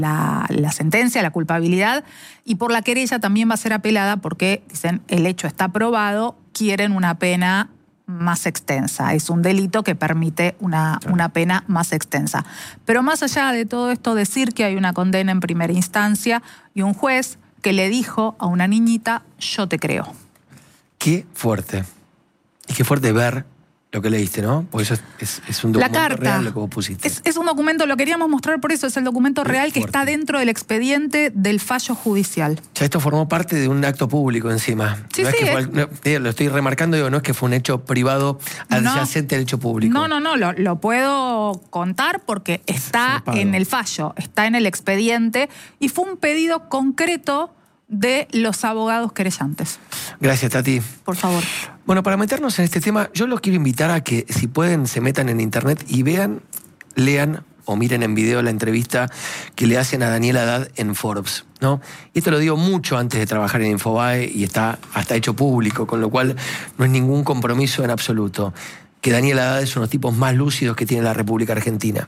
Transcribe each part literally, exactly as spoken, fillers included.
la, la sentencia, la culpabilidad, y por la querella también va a ser apelada porque, dicen, el hecho está probado, quieren una pena más extensa. Es un delito que permite una, Claro. una pena más extensa. Pero más allá de todo esto, decir que hay una condena en primera instancia y un juez que le dijo a una niñita, yo te creo. Qué fuerte. Y qué fuerte ver lo que leíste, ¿no? Porque eso es, es, es un La documento carta. real lo que vos pusiste. Es, es un documento, lo queríamos mostrar por eso, es el documento Qué real que fuerte. está dentro del expediente del fallo judicial. Ya esto formó parte de un acto público encima. Sí, no es sí, que fue, es- no, digo, lo estoy remarcando, digo, no es que fue un hecho privado adyacente al hecho público. No, no, no, lo, lo puedo contar porque está Zarpado. en el fallo, está en el expediente y fue un pedido concreto de los abogados querellantes. Gracias, Tati. Por favor. Bueno, para meternos en este tema, yo los quiero invitar a que, si pueden, se metan en internet y vean, lean o miren en video la entrevista que le hacen a Daniel Haddad en Forbes, ¿no? Y esto lo digo mucho antes de trabajar en Infobae y está hasta hecho público, con lo cual no es ningún compromiso en absoluto. Que Daniel Haddad es uno de los tipos más lúcidos que tiene la República Argentina.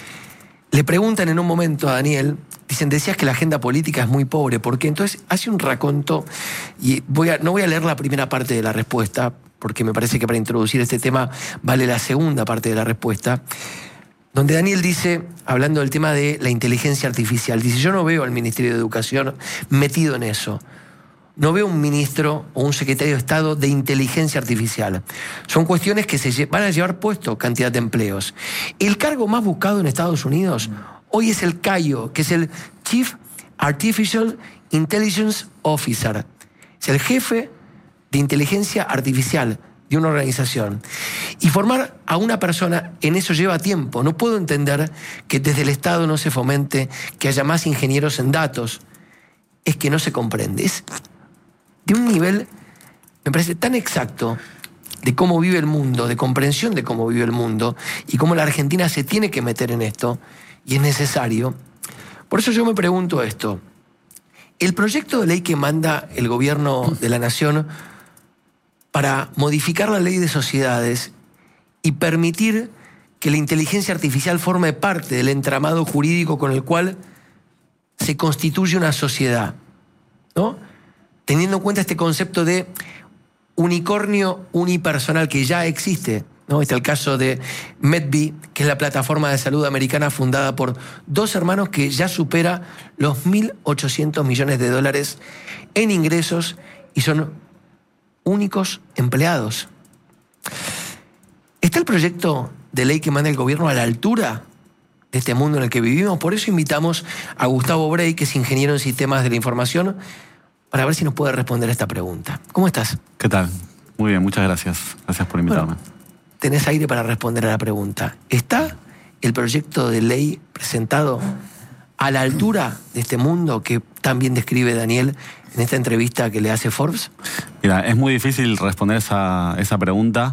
Le preguntan en un momento a Daniel, dicen, decías que la agenda política es muy pobre, ¿por qué? Entonces hace un raconto, y voy a, no voy a leer la primera parte de la respuesta, porque me parece que para introducir este tema vale la segunda parte de la respuesta, donde Daniel dice, hablando del tema de la inteligencia artificial, dice, yo no veo al Ministerio de Educación metido en eso. No veo un ministro o un secretario de Estado de inteligencia artificial. Son cuestiones que se lle- van a llevar puesto cantidad de empleos. El cargo más buscado en Estados Unidos hoy es el C A I O, que es el Chief Artificial Intelligence Officer. Es el jefe de inteligencia artificial de una organización. Y formar a una persona en eso lleva tiempo. No puedo entender que desde el Estado no se fomente que haya más ingenieros en datos. Es que no se comprende. Es de un nivel, me parece, tan exacto de cómo vive el mundo, de comprensión de cómo vive el mundo y cómo la Argentina se tiene que meter en esto y es necesario. Por eso yo me pregunto esto. El proyecto de ley que manda el gobierno de la Nación para modificar la ley de sociedades y permitir que la inteligencia artificial forme parte del entramado jurídico con el cual se constituye una sociedad, ¿no? Teniendo en cuenta este concepto de unicornio unipersonal que ya existe, ¿no? Este es el caso de Medbee, que es la plataforma de salud americana fundada por dos hermanos que ya supera los mil ochocientos millones de dólares en ingresos y son únicos empleados. ¿Está el proyecto de ley que manda el gobierno a la altura de este mundo en el que vivimos? Por eso invitamos a Gustavo Brey, que es ingeniero en sistemas de la información, para ver si nos puede responder a esta pregunta. ¿Cómo estás? ¿Qué tal? Muy bien, muchas gracias. Gracias por invitarme. Bueno, tenés aire para responder a la pregunta. ¿Está el proyecto de ley presentado a la altura de este mundo que tan bien describe Daniel en esta entrevista que le hace Forbes? Mira, es muy difícil responder esa, esa pregunta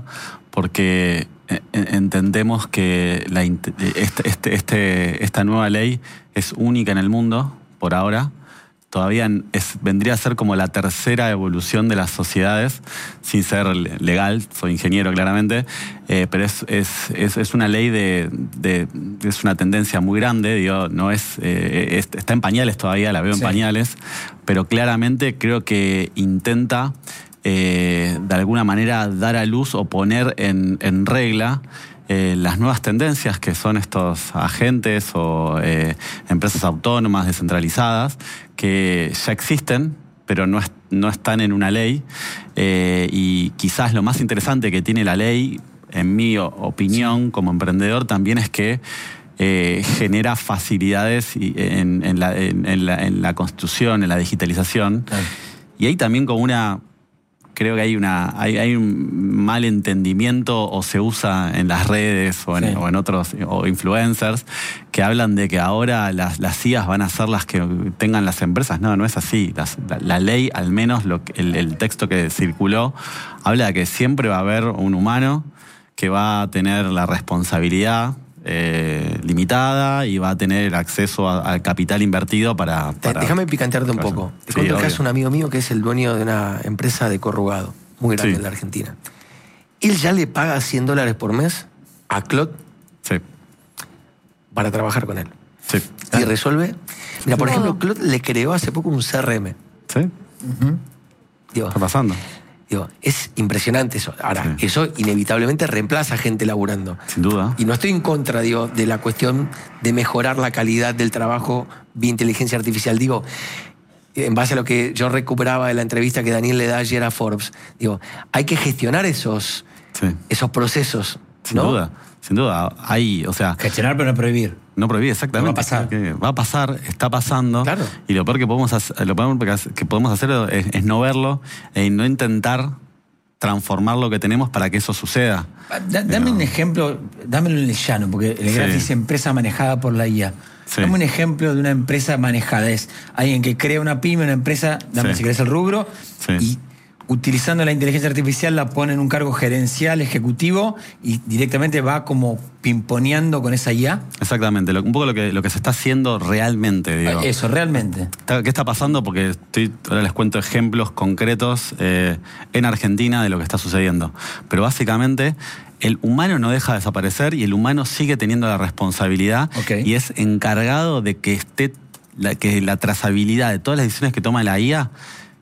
porque entendemos que la, este, este, este, esta nueva ley es única en el mundo, por ahora. Todavía es, vendría a ser como la tercera evolución de las sociedades, sin ser legal, soy ingeniero claramente, eh, pero es, es, es, es una ley de, de, es una tendencia muy grande, digo, no es, eh, es, está en pañales todavía, la veo en sí. pañales, pero claramente creo que intenta eh, de alguna manera dar a luz o poner en, en regla Eh, las nuevas tendencias que son estos agentes o eh, empresas autónomas descentralizadas que ya existen pero no, es, no están en una ley eh, y quizás lo más interesante que tiene la ley, en mi opinión como emprendedor, también es que eh, genera facilidades en, en, la, en, en, la, en la construcción, en la digitalización. Claro. Y hay también como una... Creo que hay una hay, hay un mal entendimiento o se usa en las redes o en, sí. o en otros o influencers que hablan de que ahora las, las I As van a ser las que tengan las empresas. No, no es así. Las, la, la ley, al menos lo, el, el texto que circuló, habla de que siempre va a haber un humano que va a tener la responsabilidad Eh, limitada y va a tener acceso a, al capital invertido para... para Déjame picantearte un poco. Te sí, cuento el caso de un amigo mío que es el dueño de una empresa de corrugado muy grande sí. en la Argentina. Él ya le paga cien dólares por mes a Claude sí. para trabajar con él. Sí. Y resuelve. Mira, por ejemplo, Claude le creó hace poco un C R M. Sí. Uh-huh. Digo, está pasando. Digo, es impresionante eso. Ahora, sí. eso inevitablemente reemplaza gente laburando. Sin duda. Y no estoy en contra, digo, de la cuestión de mejorar la calidad del trabajo vía inteligencia artificial. Digo, en base a lo que yo recuperaba de la entrevista que Daniel le da ayer a Forbes, digo, hay que gestionar esos, sí. esos procesos. Sin ¿no? duda, sin duda. Hay, o sea... Gestionar pero no prohibir. No prohibir, exactamente. No va a pasar. Que va a pasar, está pasando. Claro. Y lo peor que podemos hacer, lo peor que podemos hacer es, es no verlo y no intentar transformar lo que tenemos para que eso suceda. Da, dame Pero... un ejemplo, dámelo en el llano, porque el sí. graf dice empresa manejada por la I A. Sí. Dame un ejemplo de una empresa manejada. Es alguien que crea una pyme, una empresa, dame sí. si querés el rubro, sí. y utilizando la inteligencia artificial la pone en un cargo gerencial, ejecutivo, y directamente va como pimponeando con esa I A. Exactamente, lo, un poco lo que, lo que se está haciendo realmente. Digo. Eso, realmente. ¿Qué está pasando? Porque estoy, ahora les cuento ejemplos concretos eh, en Argentina de lo que está sucediendo. Pero básicamente el humano no deja de desaparecer y el humano sigue teniendo la responsabilidad okay. y es encargado de que esté la, que la trazabilidad de todas las decisiones que toma la I A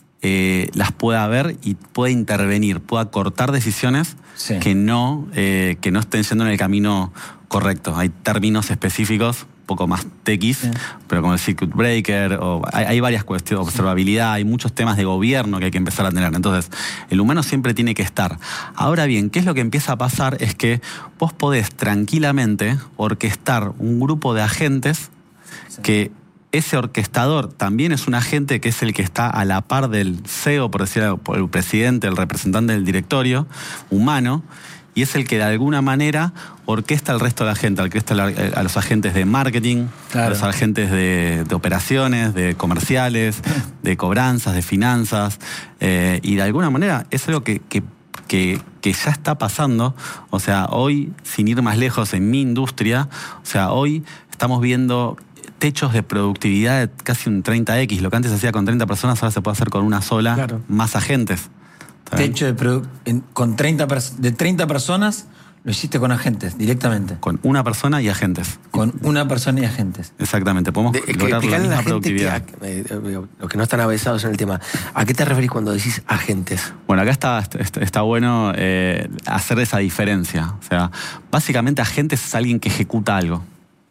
Eh, las pueda ver y pueda intervenir, pueda cortar decisiones sí. que, no, eh, que no estén yendo en el camino correcto. Hay términos específicos, un poco más tequis, sí. pero como el circuit breaker, o hay, hay varias cuestiones, observabilidad, hay muchos temas de gobierno que hay que empezar a tener. Entonces, el humano siempre tiene que estar. Ahora bien, ¿qué es lo que empieza a pasar? Es que vos podés tranquilamente orquestar un grupo de agentes sí. que ese orquestador también es un agente que es el que está a la par del C E O, por decir por el presidente, el representante del directorio, humano, y es el que de alguna manera orquesta al resto de la gente, orquesta a los agentes de marketing, claro. a los agentes de, de operaciones, de comerciales, de cobranzas, de finanzas, eh, y de alguna manera es algo que, que, que, que ya está pasando. O sea, hoy, sin ir más lejos en mi industria, o sea, hoy estamos viendo techos de productividad de casi un treinta equis. Lo que antes se hacía con treinta personas, ahora se puede hacer con una sola, claro. más agentes. Techo de produ- en, con treinta pers- de treinta personas, lo hiciste con agentes, directamente. Con una persona y agentes. Con una persona y agentes. Exactamente. Podemos de, lograr la misma la productividad. Que, eh, los que no están avesados en el tema, ¿a qué te referís cuando decís agentes? Bueno, acá está, está, está bueno eh, hacer esa diferencia. O sea, básicamente agentes es alguien que ejecuta algo.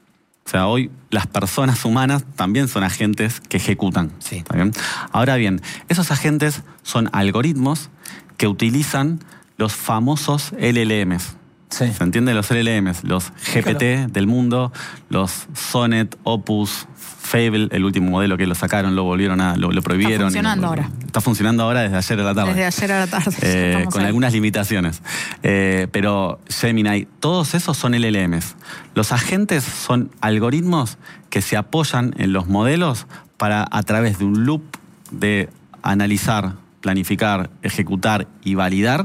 O sea, hoy las personas humanas también son agentes que ejecutan. Sí. ¿Está bien? Ahora bien, esos agentes son algoritmos que utilizan los famosos L L Ms. Sí. ¿Se entiende? Los L L Ms, los G P T claro. del mundo, los Sonnet, Opus, Fable, el último modelo que lo sacaron, lo volvieron a, lo, lo prohibieron. Está funcionando lo, ahora. Está funcionando ahora desde ayer a la tarde. Desde ayer a la tarde. Eh, con ahí. algunas limitaciones. Eh, pero Gemini, todos esos son L L Ms. Los agentes son algoritmos que se apoyan en los modelos para, a través de un loop de analizar, planificar, ejecutar y validar,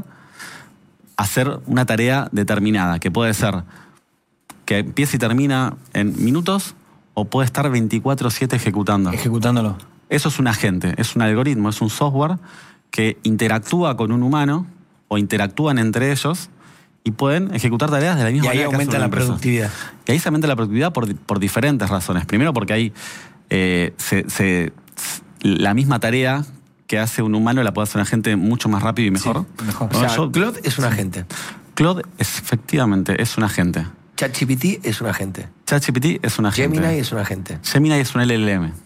hacer una tarea determinada, que puede ser que empiece y termina en minutos o puede estar veinticuatro siete ejecutando. Ejecutándolo. Eso es un agente, es un algoritmo, es un software que interactúa con un humano o interactúan entre ellos y pueden ejecutar tareas de la misma manera. Y ahí manera aumenta la productividad. Y ahí se aumenta la productividad por, por diferentes razones. Primero porque hay eh, se, se, la misma tarea que hace un humano la puede hacer un agente mucho más rápido y mejor. Sí, mejor. O sea, yo, Claude es un agente. Claude es, efectivamente es un agente. ChatGPT es un agente. ChatGPT es un agente. Gemini es un agente. Gemini es un L L M.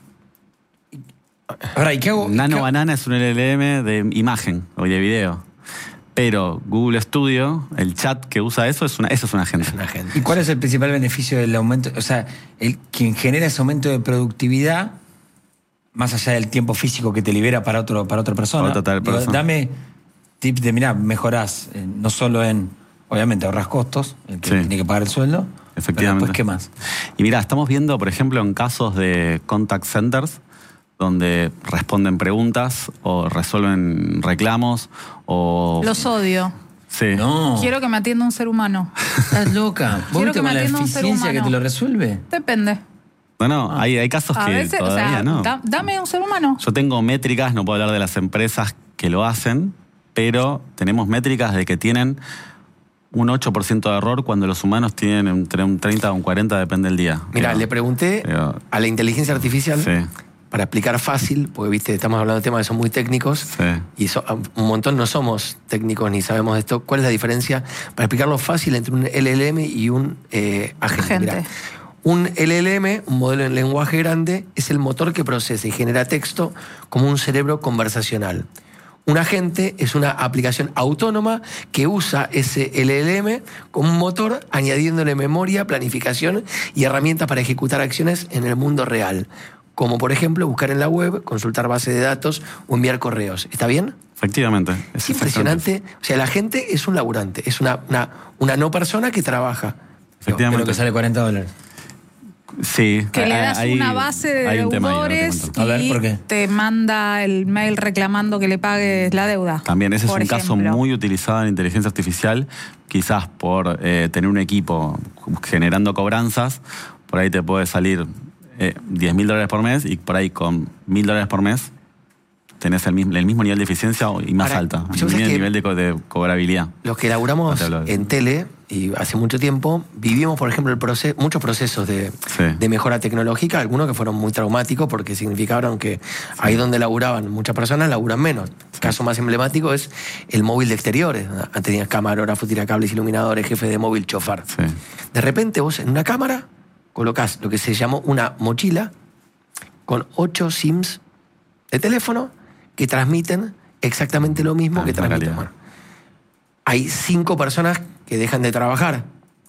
Ahora, ¿y qué hago? Nano ¿Qué? Banana es un L L M de imagen o de video. Pero Google Studio, el chat que usa eso, es una, eso es un agente. Es un agente. ¿Y cuál es el principal beneficio del aumento? O sea, el, quien genera ese aumento de productividad, más allá del tiempo físico que te libera para, otro, para otra persona, Otra tal digo, persona. dame tips de, mirá, mejorás, eh, no solo en, obviamente, ahorras costos, el que Sí. tiene que pagar el sueldo, Efectivamente. pero después, ¿qué más? Y mira, estamos viendo, por ejemplo, en casos de contact centers, donde responden preguntas o resuelven reclamos o... Los odio. Sí. No. Quiero que me atienda un ser humano. Estás loca. ¿Vos Quiero viste que me con la atienda un ser eficiencia que humano. te lo resuelve? Depende. No, no, hay, hay casos A que veces, o todavía sea, no. da- dame un ser humano. Yo tengo métricas, no puedo hablar de las empresas que lo hacen, pero tenemos métricas de que tienen un ocho por ciento de error cuando los humanos tienen entre un treinta o un cuarenta, depende del día. Mira, le pregunté pero, a la inteligencia artificial sí. para explicar fácil, porque viste, estamos hablando de temas que son muy técnicos sí. y so, un montón no somos técnicos ni sabemos de esto. ¿Cuál es la diferencia? Para explicarlo fácil entre un L L M y un eh, agente. agente. Mirá, un L L M, un modelo en lenguaje grande, es el motor que procesa y genera texto como un cerebro conversacional. Un agente es una aplicación autónoma que usa ese L L M como un motor, añadiéndole memoria, planificación y herramientas para ejecutar acciones en el mundo real. Como, por ejemplo, buscar en la web, consultar bases de datos o enviar correos. ¿Está bien? Efectivamente. Es, es impresionante. O sea, el agente es un laburante, es una, una, una no persona que trabaja. Efectivamente. Pero que sale cuarenta dólares. Sí. Que le das hay, una base de deudores y ver, ¿por qué? Te manda el mail reclamando que le pagues la deuda. También ese es un ejemplo. caso muy utilizado en inteligencia artificial, quizás por eh, tener un equipo generando cobranzas, por ahí te puede salir eh, diez mil dólares por mes y por ahí con mil dólares por mes tenés el mismo, el mismo nivel de eficiencia y más Ahora, alta, el mismo nivel de, co de cobrabilidad. Los que laburamos en tele, y hace mucho tiempo, vivimos, por ejemplo, el proceso, muchos procesos de, sí. de mejora tecnológica, algunos que fueron muy traumáticos porque significaron que sí. ahí donde laburaban muchas personas, laburan menos. Sí. El caso más emblemático es el móvil de exteriores. Antes tenías camarógrafo, tiracables, iluminadores, jefe de móvil, chofer. Sí. De repente vos en una cámara colocás lo que se llamó una mochila con ocho SIMs de teléfono que transmiten exactamente lo mismo ah, que transmiten. Bueno, hay cinco personas que dejan de trabajar.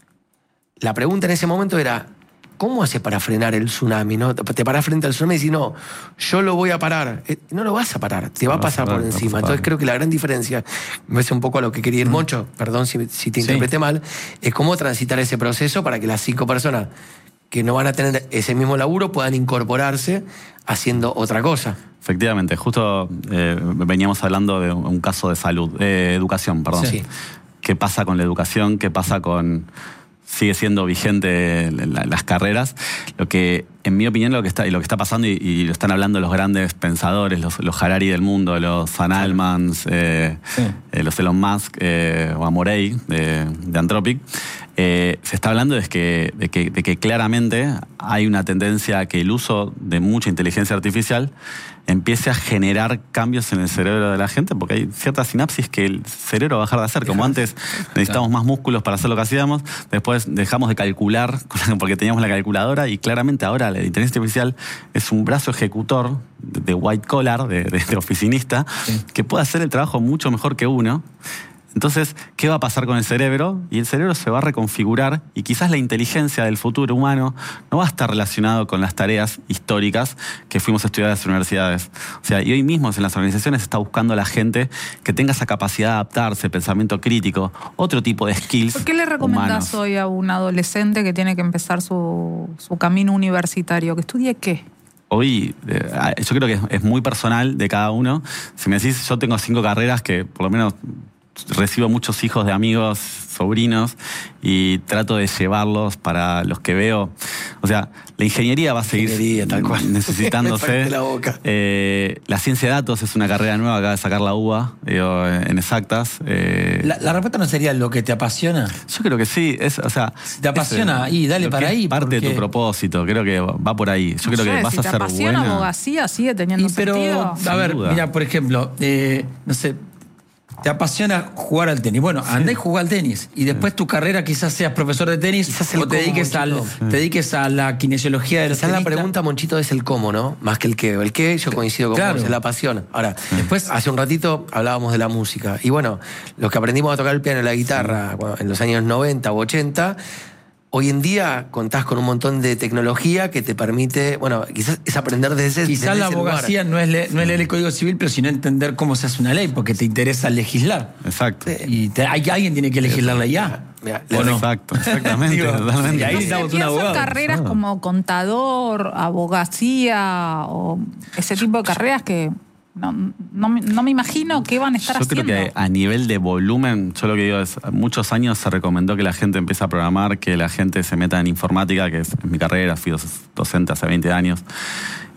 La pregunta en ese momento era, ¿cómo hace para frenar el tsunami? ¿No? Te paras frente al tsunami y dices, no, yo lo voy a parar. No lo vas a parar, te va a pasar por encima. Entonces creo que la gran diferencia, me parece un poco a lo que quería ir Moncho, perdón si, si te interpreté sí. mal, es cómo transitar ese proceso para que las cinco personas que no van a tener ese mismo laburo puedan incorporarse haciendo otra cosa. Efectivamente, justo eh, veníamos hablando de un caso de salud, eh, educación, perdón. Sí. ¿Qué pasa con la educación? ¿Qué pasa con...? Sigue siendo vigente la, las carreras. Lo que, en mi opinión, lo que está, y lo que está pasando, y, y lo están hablando los grandes pensadores, los, los Harari del mundo, los Sam Altmans, eh, sí. eh, los Elon Musk, eh, o Amorey de, de Anthropic, eh, se está hablando de que, de, que, de que claramente hay una tendencia a que el uso de mucha inteligencia artificial empiece a generar cambios en el cerebro de la gente, porque hay ciertas sinapsis que el cerebro va a dejar de hacer. Como antes necesitábamos más músculos para hacer lo que hacíamos, después dejamos de calcular porque teníamos la calculadora, y claramente ahora la inteligencia artificial es un brazo ejecutor de white collar, de, de, de oficinista, sí. que puede hacer el trabajo mucho mejor que uno. Entonces, ¿qué va a pasar con el cerebro? Y el cerebro se va a reconfigurar, y quizás la inteligencia del futuro humano no va a estar relacionado con las tareas históricas que fuimos a estudiar en las universidades. O sea, y hoy mismo en las organizaciones se está buscando a la gente que tenga esa capacidad de adaptarse, pensamiento crítico, otro tipo de skills. ¿Por qué le recomendás hoy a un adolescente que tiene que empezar su, su camino universitario? ¿Que estudie qué? Hoy, eh, yo creo que es, es muy personal de cada uno. Si me decís, yo tengo cinco carreras que por lo menos recibo muchos hijos de amigos, sobrinos, y trato de llevarlos para los que veo. O sea, la ingeniería va a seguir ingeniería, tal cual. necesitándose. la, boca. Eh, la ciencia de datos es una carrera nueva, acaba de sacar la U B A, digo, en exactas. Eh, la, la respuesta no sería lo que te apasiona. Yo creo que sí. Es, o sea, si te apasiona, es, y dale para ahí. Parte porque... de tu propósito, creo que va por ahí. Yo no creo sé, que vas si a ser buena. Si te apasiona abogacía, sigue teniendo y, pero, sentido. A ver, mira, por ejemplo, eh, no sé, te apasiona jugar al tenis. Bueno, andá y jugá al tenis. Y después tu carrera quizás seas profesor de tenis, quizás o te dediques, al, te dediques a la kinesiología de los tenistas. Quizás la pregunta, Monchito, es el cómo, ¿no? Más que el qué. El qué, yo coincido con claro. vos, es la pasión. Ahora, después, hace un ratito hablábamos de la música. Y bueno, los que aprendimos a tocar el piano y la guitarra en los años noventa u ochenta... Hoy en día contás con un montón de tecnología que te permite, bueno, quizás es aprender desde ese Quizás desde la ese abogacía lugar. no es, le, no es leer el Código Civil, pero sino entender cómo se hace una ley, porque te interesa legislar. Exacto. Y te, hay, alguien tiene que legislarla ya. Mira, ¿O no? Exacto, exactamente. Digo, totalmente. Y ahí necesitamos un abogado. carreras como contador, abogacía, o ese tipo de carreras que... No, no, no me imagino qué van a estar yo haciendo. Yo creo que a nivel de volumen, yo lo que digo es, muchos años se recomendó que la gente empiece a programar, que la gente se meta en informática, que es mi carrera, fui docente hace veinte años.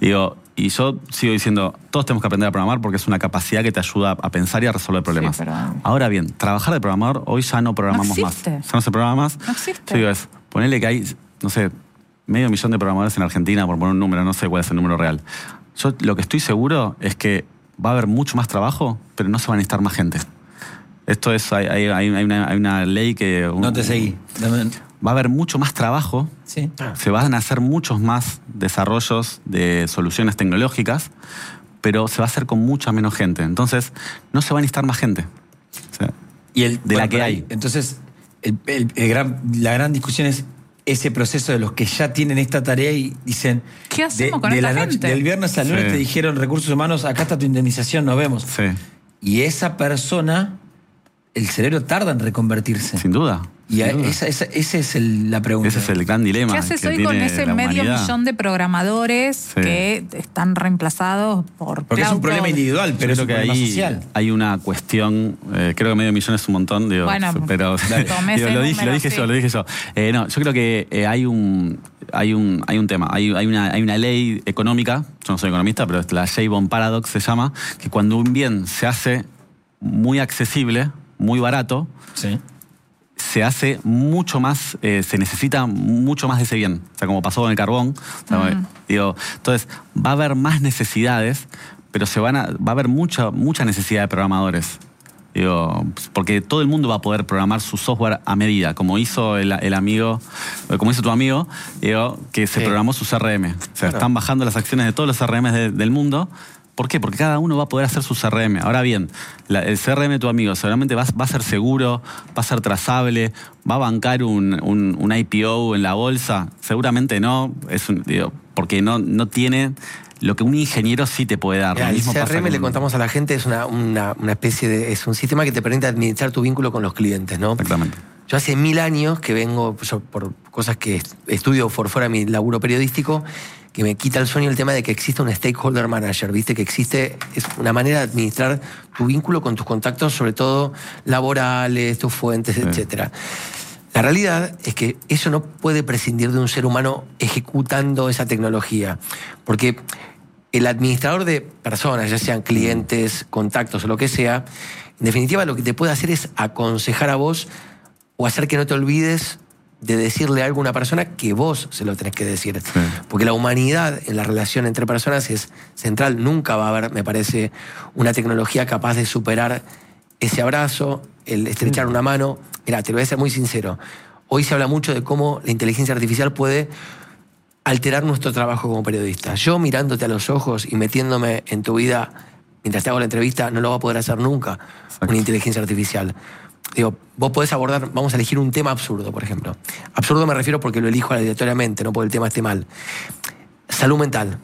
Digo, y yo sigo diciendo, todos tenemos que aprender a programar porque es una capacidad que te ayuda a pensar y a resolver problemas. Sí, pero... Ahora bien, trabajar de programador, hoy ya no programamos no más. Ya no se programa más. No existe. Yo digo, es ponerle que hay, no sé, medio millón de programadores en Argentina, por poner un número, no sé cuál es el número real. Yo lo que estoy seguro es que va a haber mucho más trabajo, pero no se va a necesitar más gente. Esto es, hay, hay, hay, una, hay una ley que... Un, no te seguí. Va a haber mucho más trabajo, sí. Se van a hacer muchos más desarrollos de soluciones tecnológicas, pero se va a hacer con mucha menos gente. Entonces, no se va a necesitar más gente. O sea, y el, de bueno, la que hay. Entonces, el, el, el gran, la gran discusión es ese proceso de los que ya tienen esta tarea y dicen... ¿Qué hacemos de, con de esta la gente? Noche, del viernes al lunes sí. Te dijeron recursos humanos, acá está tu indemnización, nos vemos. Sí. Y esa persona, el cerebro tarda en reconvertirse. Sin duda. Y sin duda. Esa, esa, esa es el, la pregunta. Ese es el gran dilema. ¿Qué haces que hoy tiene con ese la medio humanidad? millón de programadores sí. que están reemplazados por Porque es un problema individual, pero es un que problema ahí social. Hay una cuestión, eh, creo que medio millón es un montón, digo, bueno, pero digo, lo, dije, lo dije sí. yo, lo dije yo. Eh, no, yo creo que eh, hay un hay un hay un tema, hay, hay una hay una ley económica, yo no soy economista, pero la Jay-Bond Paradox se llama, que cuando un bien se hace muy accesible, muy barato, sí. se hace mucho más, eh, se necesita mucho más de ese bien. O sea, como pasó con el carbón. O sea, mm. digo, entonces, va a haber más necesidades, pero se van a, va a haber mucha, mucha necesidad de programadores. Digo, porque todo el mundo va a poder programar su software a medida, como hizo el, el amigo, como hizo tu amigo, digo, que se sí. programó su C R M. O sea, claro. Están bajando las acciones de todos los C R Ms de, del mundo. ¿Por qué? Porque cada uno va a poder hacer su C R M. Ahora bien, la, el C R M de tu amigo seguramente va, va a ser seguro, va a ser trazable, va a bancar un, un, un I P O en la bolsa. Seguramente no, es un, digo, porque no, no tiene lo que un ingeniero sí te puede dar. Mira, lo mismo el C R M, le contamos a la gente, es una, una, una especie de... es un sistema que te permite administrar tu vínculo con los clientes, ¿no? Exactamente. Yo hace mil años que vengo, yo, por cosas que estudio por fuera de mi laburo periodístico, que me quita el sueño el tema de que existe un stakeholder manager, ¿viste? Que existe, es una manera de administrar tu vínculo con tus contactos, sobre todo laborales, tus fuentes, sí. etcétera. La realidad es que eso no puede prescindir de un ser humano ejecutando esa tecnología, porque el administrador de personas, ya sean clientes, contactos o lo que sea, en definitiva lo que te puede hacer es aconsejar a vos o hacer que no te olvides de decirle algo a una persona que vos se lo tenés que decir. Sí. Porque la humanidad en la relación entre personas es central. Nunca va a haber, me parece, una tecnología capaz de superar ese abrazo, el estrechar una mano. Mirá, te lo voy a ser muy sincero. Hoy se habla mucho de cómo la inteligencia artificial puede alterar nuestro trabajo como periodistas. Yo mirándote a los ojos y metiéndome en tu vida mientras te hago la entrevista, no lo va a poder hacer nunca Exacto. una inteligencia artificial. Digo, vos podés abordar, vamos a elegir un tema absurdo, por ejemplo. Absurdo me refiero porque lo elijo aleatoriamente, no porque el tema esté mal. Salud mental.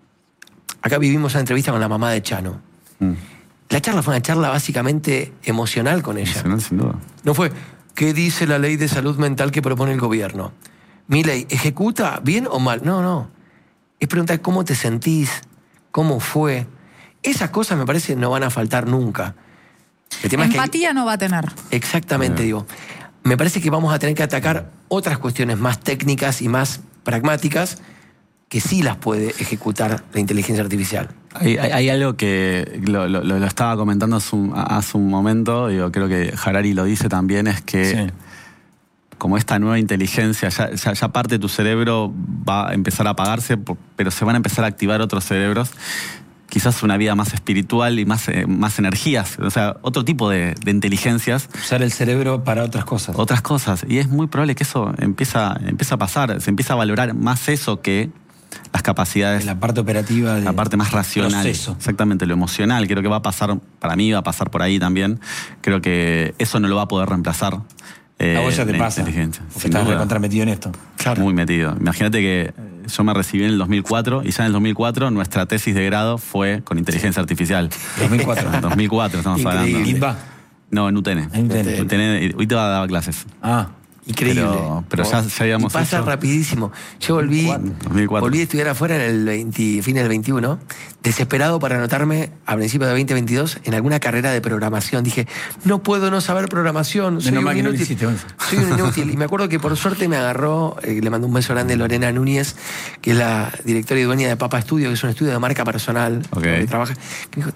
Acá vivimos una entrevista con la mamá de Chano. Mm. La charla fue una charla básicamente emocional con ella. Emocional, sin duda. No fue, ¿qué dice la ley de salud mental que propone el gobierno? ¿Mi ley ejecuta bien o mal? No, no. Es preguntar cómo te sentís, cómo fue. Esas cosas me parece no van a faltar nunca. El tema Empatía es que hay... no va a tener. Exactamente, digo. Me parece que vamos a tener que atacar otras cuestiones más técnicas y más pragmáticas que sí las puede ejecutar la inteligencia artificial. Hay, hay, hay algo que lo, lo, lo estaba comentando hace un, hace un momento, digo, creo que Harari lo dice también, es que sí. como esta nueva inteligencia, ya, ya, ya parte de tu cerebro va a empezar a apagarse, pero se van a empezar a activar otros cerebros. Quizás una vida más espiritual y más, eh, más energías, o sea, otro tipo de, de inteligencias. Usar el cerebro para otras cosas. Otras cosas. Y es muy probable que eso empieza, empieza a pasar, se empieza a valorar más eso que las capacidades. La parte operativa. La parte más racional. Proceso. Exactamente, lo emocional. Creo que va a pasar, para mí va a pasar por ahí también. Creo que eso no lo va a poder reemplazar. Eh, a vos ya te pasa. Inteligencia. Porque estás recontrametido en esto. Claro. Muy metido. Imagínate que yo me recibí en el dos mil cuatro y ya en el dos mil cuatro nuestra tesis de grado fue con inteligencia artificial. dos mil cuatro. dos mil cuatro estamos hablando. ¿En ITBA? No, en U T N. En U T N. U T N. U T N daba clases. Ah. Increíble. Pero, pero ya, ya habíamos y pasa hecho... rapidísimo. Yo volví, dos mil cuatro. volví a estudiar afuera en el veinte, fines del veintiuno, desesperado para anotarme a principios de veinte veintidós en alguna carrera de programación. Dije, no puedo no saber programación, soy un inútil. Soy un inútil. Y me acuerdo que por suerte me agarró, eh, le mandó un beso grande a Lorena Núñez, que es la directora y dueña de Papa Studio, que es un estudio de marca personal. Okay. Donde trabaja. Que me dijo,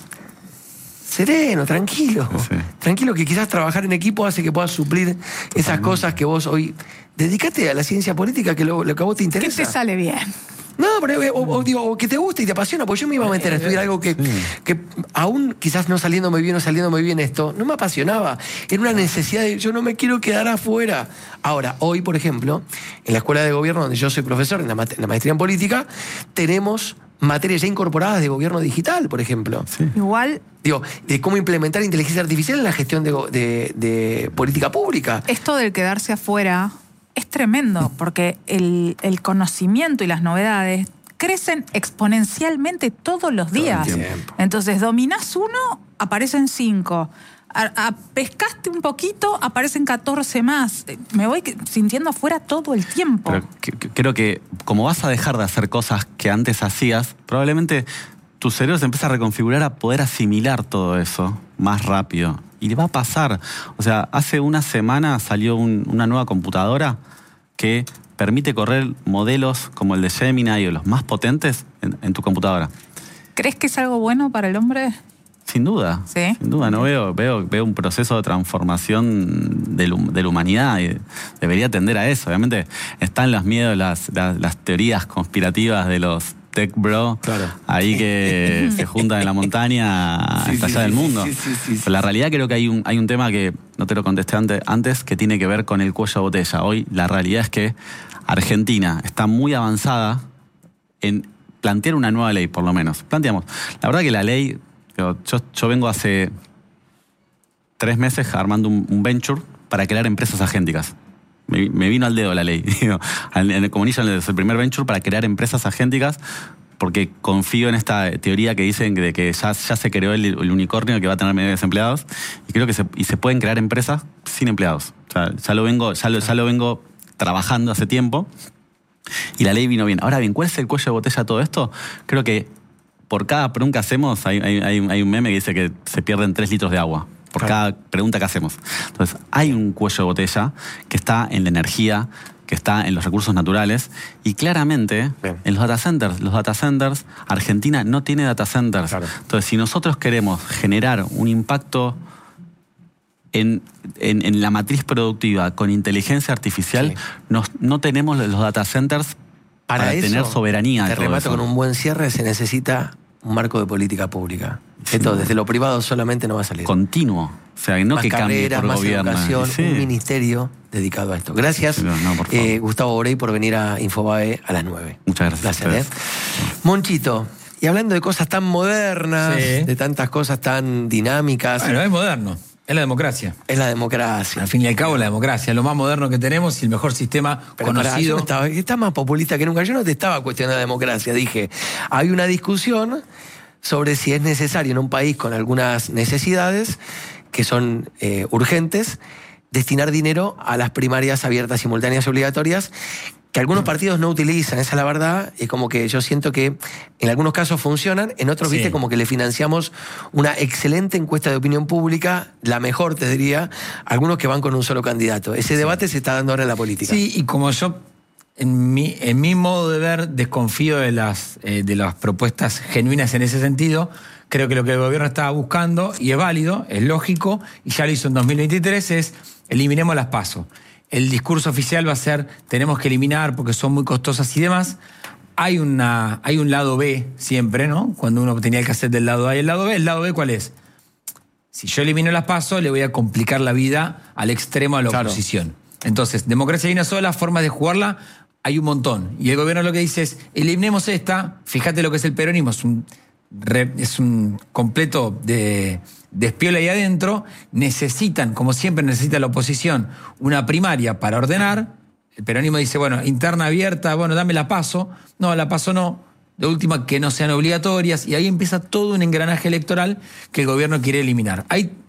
sereno, tranquilo. Sí. Tranquilo, que quizás trabajar en equipo hace que puedas suplir esas cosas que vos hoy... Dedícate a la ciencia política, que lo, lo que a vos te interesa. Que te sale bien. No, pero o, o, digo, o que te guste y te apasiona, porque yo me iba a meter a estudiar algo que, sí. que aún quizás no saliéndome bien o saliéndome bien esto, no me apasionaba. Era una necesidad de, yo no me quiero quedar afuera. Ahora, hoy, por ejemplo, en la escuela de gobierno donde yo soy profesor, en la, en la maestría en política, tenemos materias ya incorporadas de gobierno digital, por ejemplo. Sí. Igual... Digo, de cómo implementar inteligencia artificial en la gestión de, de, de política pública. Esto del quedarse afuera es tremendo, porque el, el conocimiento y las novedades crecen exponencialmente todos los días. Todo Entonces, dominás uno, aparecen cinco. A, a, pescaste un poquito, aparecen catorce más. Me voy sintiendo afuera todo el tiempo. Pero que, que, creo que como vas a dejar de hacer cosas que antes hacías, probablemente tu cerebro se empieza a reconfigurar a poder asimilar todo eso más rápido. Y le va a pasar. O sea, hace una semana salió un, una nueva computadora que permite correr modelos como el de Gemini o los más potentes en, en tu computadora. ¿Crees que es algo bueno para el hombre? Sin duda. ¿Sí? Sin duda. No veo, veo, veo un proceso de transformación de, de la humanidad y debería tender a eso. Obviamente están los miedos, las, las, las teorías conspirativas de los tech bro, claro. ahí que se juntan en la montaña sí, hasta sí, allá sí, del mundo. Sí, sí, sí, sí. Pero la realidad creo que hay un, hay un tema que no te lo contesté antes, antes, que tiene que ver con el cuello de botella. Hoy la realidad es que Argentina está muy avanzada en plantear una nueva ley, por lo menos. Planteamos. La verdad que la ley, yo, yo vengo hace tres meses armando un, un venture para crear empresas agénticas. Me, me vino al dedo la ley. En el comunismo es el primer venture para crear empresas agénticas, porque confío en esta teoría que dicen de que ya, ya se creó el, el unicornio que va a tener medio desempleados, y creo que se, y se pueden crear empresas sin empleados. O sea, ya lo vengo, ya lo, ya lo vengo trabajando hace tiempo y la ley vino bien. Ahora bien, ¿cuál es el cuello de botella de todo esto? Creo que por cada pregunta que hacemos hay, hay, hay un meme que dice que se pierden tres litros de agua por claro. cada pregunta que hacemos. Entonces, hay un cuello de botella que está en la energía, que está en los recursos naturales, y claramente bien. en los data centers. Los data centers, Argentina no tiene data centers. Claro. Entonces, si nosotros queremos generar un impacto en, en, en la matriz productiva con inteligencia artificial, sí. nos, no tenemos los data centers para, para eso, tener soberanía. Te remato con un buen cierre, se necesita un marco de política pública. Sí. Esto desde lo privado solamente no va a salir. Continuo. O sea, no más que cambie por más gobierno. Educación, sí. un ministerio dedicado a esto. Gracias, no, no, por eh, Gustavo Borey, por venir a Infobae a las nueve. Muchas gracias. Gracias, ¿eh? Monchito, y hablando de cosas tan modernas, sí. de tantas cosas tan dinámicas. Bueno, es moderno. Es la democracia. Es la democracia. Al fin y al cabo, la democracia. Es lo más moderno que tenemos y el mejor sistema Pero conocido. Pará, estaba, está más populista que nunca. Yo no te estaba cuestionando la democracia. Dije, hay una discusión sobre si es necesario en un país con algunas necesidades que son eh, urgentes, destinar dinero a las primarias abiertas, simultáneas y obligatorias, que algunos partidos no utilizan, esa es la verdad, y como que yo siento que en algunos casos funcionan, en otros, sí. viste, como que le financiamos una excelente encuesta de opinión pública, la mejor, te diría, algunos que van con un solo candidato. Ese sí. debate se está dando ahora en la política. Sí, y como yo, en mi, en mi modo de ver, desconfío de las, eh, de las propuestas genuinas en ese sentido, creo que lo que el gobierno estaba buscando, y es válido, es lógico, y ya lo hizo en dos mil veintitrés, es eliminemos las PASO. El discurso oficial va a ser, tenemos que eliminar porque son muy costosas y demás. Hay, una, hay un lado B siempre, ¿no? Cuando uno tenía el cassette del lado A y el lado B. ¿El lado B cuál es? Si yo elimino las PASO, le voy a complicar la vida al extremo a la claro. oposición. Entonces, democracia hay una sola, formas de jugarla hay un montón. Y el gobierno lo que dice es, eliminemos esta, fíjate lo que es el peronismo, es un, es un completo de... despiola ahí adentro, necesitan, como siempre necesita la oposición, una primaria para ordenar. El peronismo dice, bueno, interna abierta, bueno, dame la PASO. No, la PASO no. De última, que no sean obligatorias. Y ahí empieza todo un engranaje electoral que el gobierno quiere eliminar. Hay,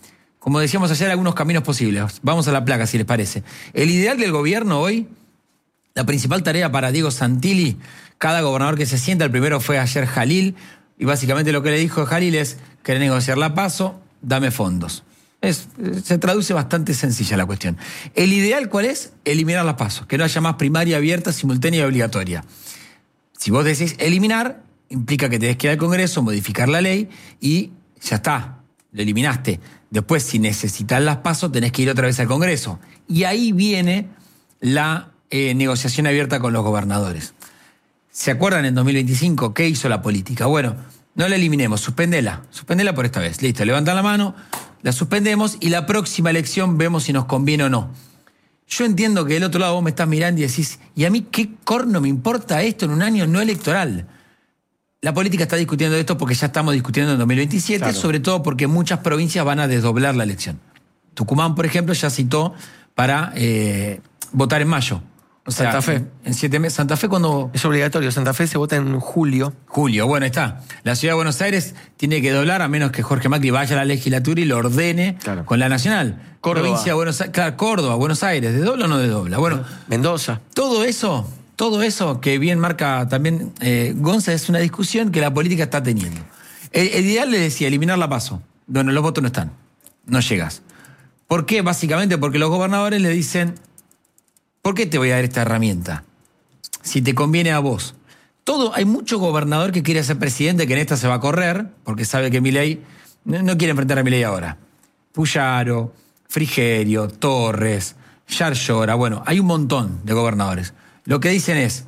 como decíamos ayer, algunos caminos posibles. Vamos a la placa, si les parece. El ideal del gobierno hoy, la principal tarea para Diego Santilli, cada gobernador que se sienta, el primero fue ayer Jalil, y básicamente lo que le dijo Jalil es, querés negociar la PASO, dame fondos. Es, se traduce bastante sencilla la cuestión. ¿El ideal cuál es? Eliminar las PASO, que no haya más primaria abierta, simultánea y obligatoria. Si vos decís eliminar, implica que tenés que ir al Congreso, modificar la ley y ya está, lo eliminaste. Después, si necesitas las PASO, tenés que ir otra vez al Congreso. Y ahí viene la eh, negociación abierta con los gobernadores. ¿Se acuerdan en dos mil veinticinco qué hizo la política? Bueno, no la eliminemos, suspendela. Suspendela por esta vez. Listo, levantan la mano, la suspendemos y la próxima elección vemos si nos conviene o no. Yo entiendo que del otro lado vos me estás mirando y decís, ¿y a mí qué corno me importa esto en un año no electoral? La política está discutiendo esto porque ya estamos discutiendo en dos mil veintisiete, claro. Sobre todo porque muchas provincias van a desdoblar la elección. Tucumán, por ejemplo, ya citó para eh, votar en mayo. O sea, Santa Fe. En, en siete meses. ¿Santa Fe cuando es obligatorio. Santa Fe se vota en julio. Julio, bueno, está. La Ciudad de Buenos Aires tiene que doblar a menos que Jorge Macri vaya a la legislatura y lo ordene claro. con la Nacional. Córdoba. Provincia de Buenos Aires, claro, Córdoba, Buenos Aires, ¿de dobla o no de dobla? Bueno, Mendoza. Todo eso, todo eso que bien marca también eh, Gonza es una discusión que la política está teniendo. El, el ideal le decía, eliminar la PASO. Bueno, los votos no están, no llegas. ¿Por qué? Básicamente porque los gobernadores le dicen, ¿por qué te voy a dar esta herramienta? Si te conviene a vos. Todo, hay mucho gobernador que quiere ser presidente que en esta se va a correr, porque sabe que Milei no, no quiere enfrentar a Milei ahora. Puyaro, Frigerio, Torres, Yarlora, bueno, hay un montón de gobernadores. Lo que dicen es,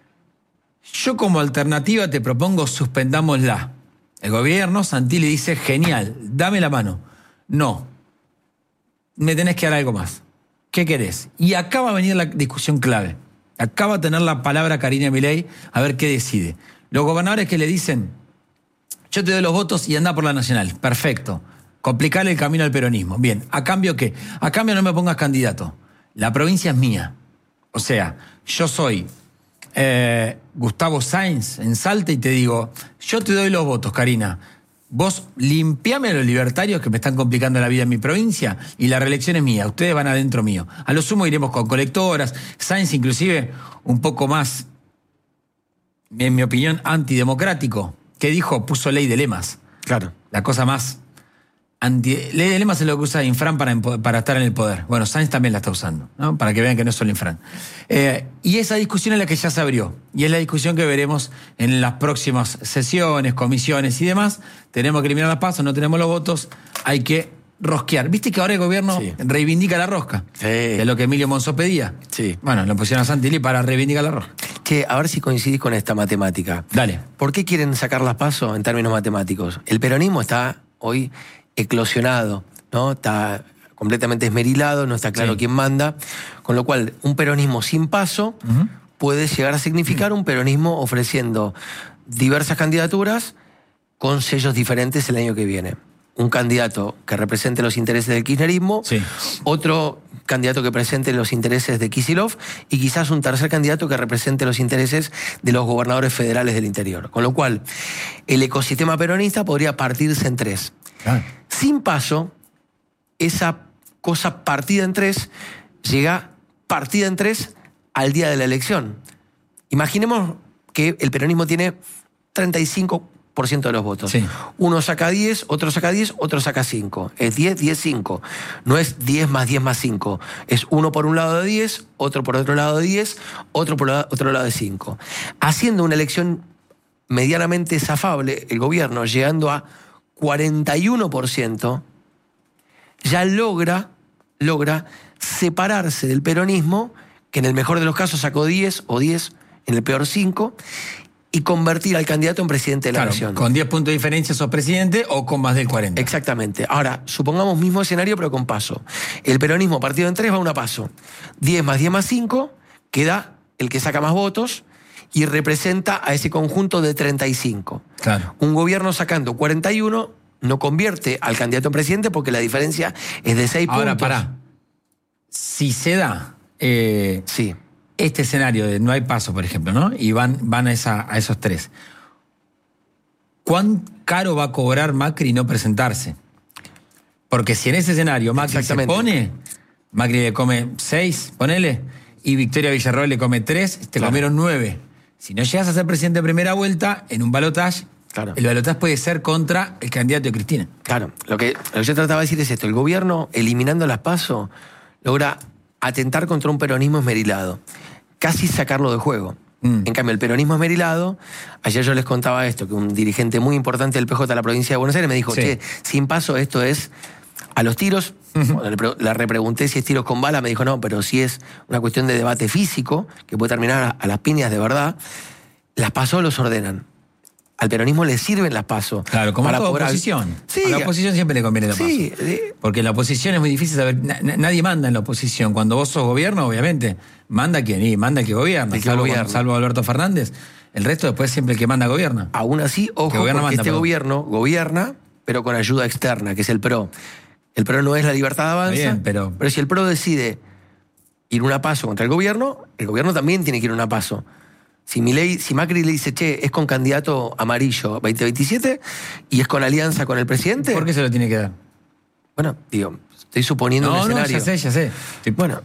yo como alternativa te propongo suspendámosla. El gobierno, Santilli dice, genial, dame la mano. No, me tenés que dar algo más. ¿Qué querés? Y acá va a venir la discusión clave. Acá va a tener la palabra Karina Milei a ver qué decide. Los gobernadores que le dicen, yo te doy los votos y andá por la Nacional. Perfecto. Complicarle el camino al peronismo. Bien, ¿a cambio qué? A cambio no me pongas candidato. La provincia es mía. O sea, yo soy eh, Gustavo Sáenz en Salta y te digo, yo te doy los votos, Karina. Vos limpiame a los libertarios que me están complicando la vida en mi provincia y la reelección es mía, ustedes van adentro mío. A lo sumo iremos con colectoras, Sáenz inclusive un poco más, en mi opinión, antidemocrático. ¿Qué dijo? Puso ley de lemas. Claro. La cosa más... Anti... Ley de lemas es lo que usa Infran para, para estar en el poder. Bueno, Sáenz también la está usando, ¿no? Para que vean que no es solo Infran. Eh, y esa discusión es la que ya se abrió. Y es la discusión que veremos en las próximas sesiones, comisiones y demás. Tenemos que eliminar las PASO, no tenemos los votos, hay que rosquear. ¿Viste que ahora el gobierno sí. reivindica la rosca? Sí. Es lo que Emilio Monzó pedía. Sí. Bueno, lo pusieron a Santilli para reivindicar la rosca. Che, a ver si coincidís con esta matemática. Dale. ¿Por qué quieren sacar las PASO en términos matemáticos? El peronismo está hoy eclosionado, ¿no? Está completamente esmerilado, no está claro sí. quién manda, con lo cual un peronismo sin PASO uh-huh. puede llegar a significar un peronismo ofreciendo diversas candidaturas con sellos diferentes el año que viene. Un candidato que represente los intereses del kirchnerismo, sí. otro candidato que presente los intereses de Kicillof y quizás un tercer candidato que represente los intereses de los gobernadores federales del interior. Con lo cual, el ecosistema peronista podría partirse en tres. Ah. Sin PASO, esa cosa partida en tres llega partida en tres al día de la elección. Imaginemos que el peronismo tiene treinta y cinco por ciento de los votos. Sí. Uno saca diez, otro saca diez, otro saca cinco. Es diez, diez, cinco. No es diez más diez más cinco. Es uno por un lado de diez, otro por otro lado de diez, otro por otro lado de cinco. Haciendo una elección medianamente zafable, el gobierno, llegando a cuarenta y uno por ciento, ya logra, logra separarse del peronismo, que en el mejor de los casos sacó diez o diez, en el peor cinco, y convertir al candidato en presidente de la claro, nación. Con diez puntos de diferencia sos presidente o con más del cuarenta. Exactamente. Ahora, supongamos mismo escenario, pero con PASO. El peronismo partido en tres va a una PASO. diez más diez más cinco, queda el que saca más votos, y representa a ese conjunto de treinta y cinco. Claro. Un gobierno sacando cuarenta y uno no convierte al candidato en presidente porque la diferencia es de seis Ahora, puntos. Ahora, pará. Si se da eh, sí. este escenario de no hay PASO, por ejemplo, ¿no? Y van, van a, esa, a esos tres. ¿Cuán caro va a cobrar Macri no presentarse? Porque si en ese escenario Macri se pone, Macri le come seis, ponele, y Victoria Villarroel le come tres, te claro. comieron nueve. Si no llegas a ser presidente de primera vuelta, en un balotaje, claro. el balotaje puede ser contra el candidato de Cristina. Claro, lo que, lo que yo trataba de decir es esto. El gobierno, eliminando las PASO, logra atentar contra un peronismo esmerilado. Casi sacarlo de juego. Mm. En cambio, el peronismo esmerilado, ayer yo les contaba esto, que un dirigente muy importante del P J de la provincia de Buenos Aires me dijo, sí. che, sin PASO esto es a los tiros. Uh-huh. Cuando le repregunté si es tiros con bala, me dijo no, pero si es una cuestión de debate físico, que puede terminar a, a las piñas de verdad. Las PASO los ordenan. Al peronismo le sirven las PASO. Claro, como para a toda oposición. Sí, a la oposición siempre le conviene la PASO. Sí, eh, porque la oposición es muy difícil saber. Na, nadie manda en la oposición. Cuando vos sos gobierno, obviamente, manda quien y manda el que gobierna. El que salvo, gobierna. Salvo Alberto Fernández. El resto después siempre el que manda gobierna. Aún así, ojo, que porque manda, este perdón. gobierno gobierna, pero con ayuda externa, que es el P R O. El P R O no es la Libertad de Avanza, bien, pero... pero si el P R O decide ir una PASO contra el gobierno, el gobierno también tiene que ir una PASO. Si Milei, si Macri le dice, che, es con candidato amarillo veinte veintisiete y es con alianza con el presidente... ¿Por qué se lo tiene que dar? Bueno, digo, estoy suponiendo no, un escenario. No, ya sé, ya sé. Sí, bueno,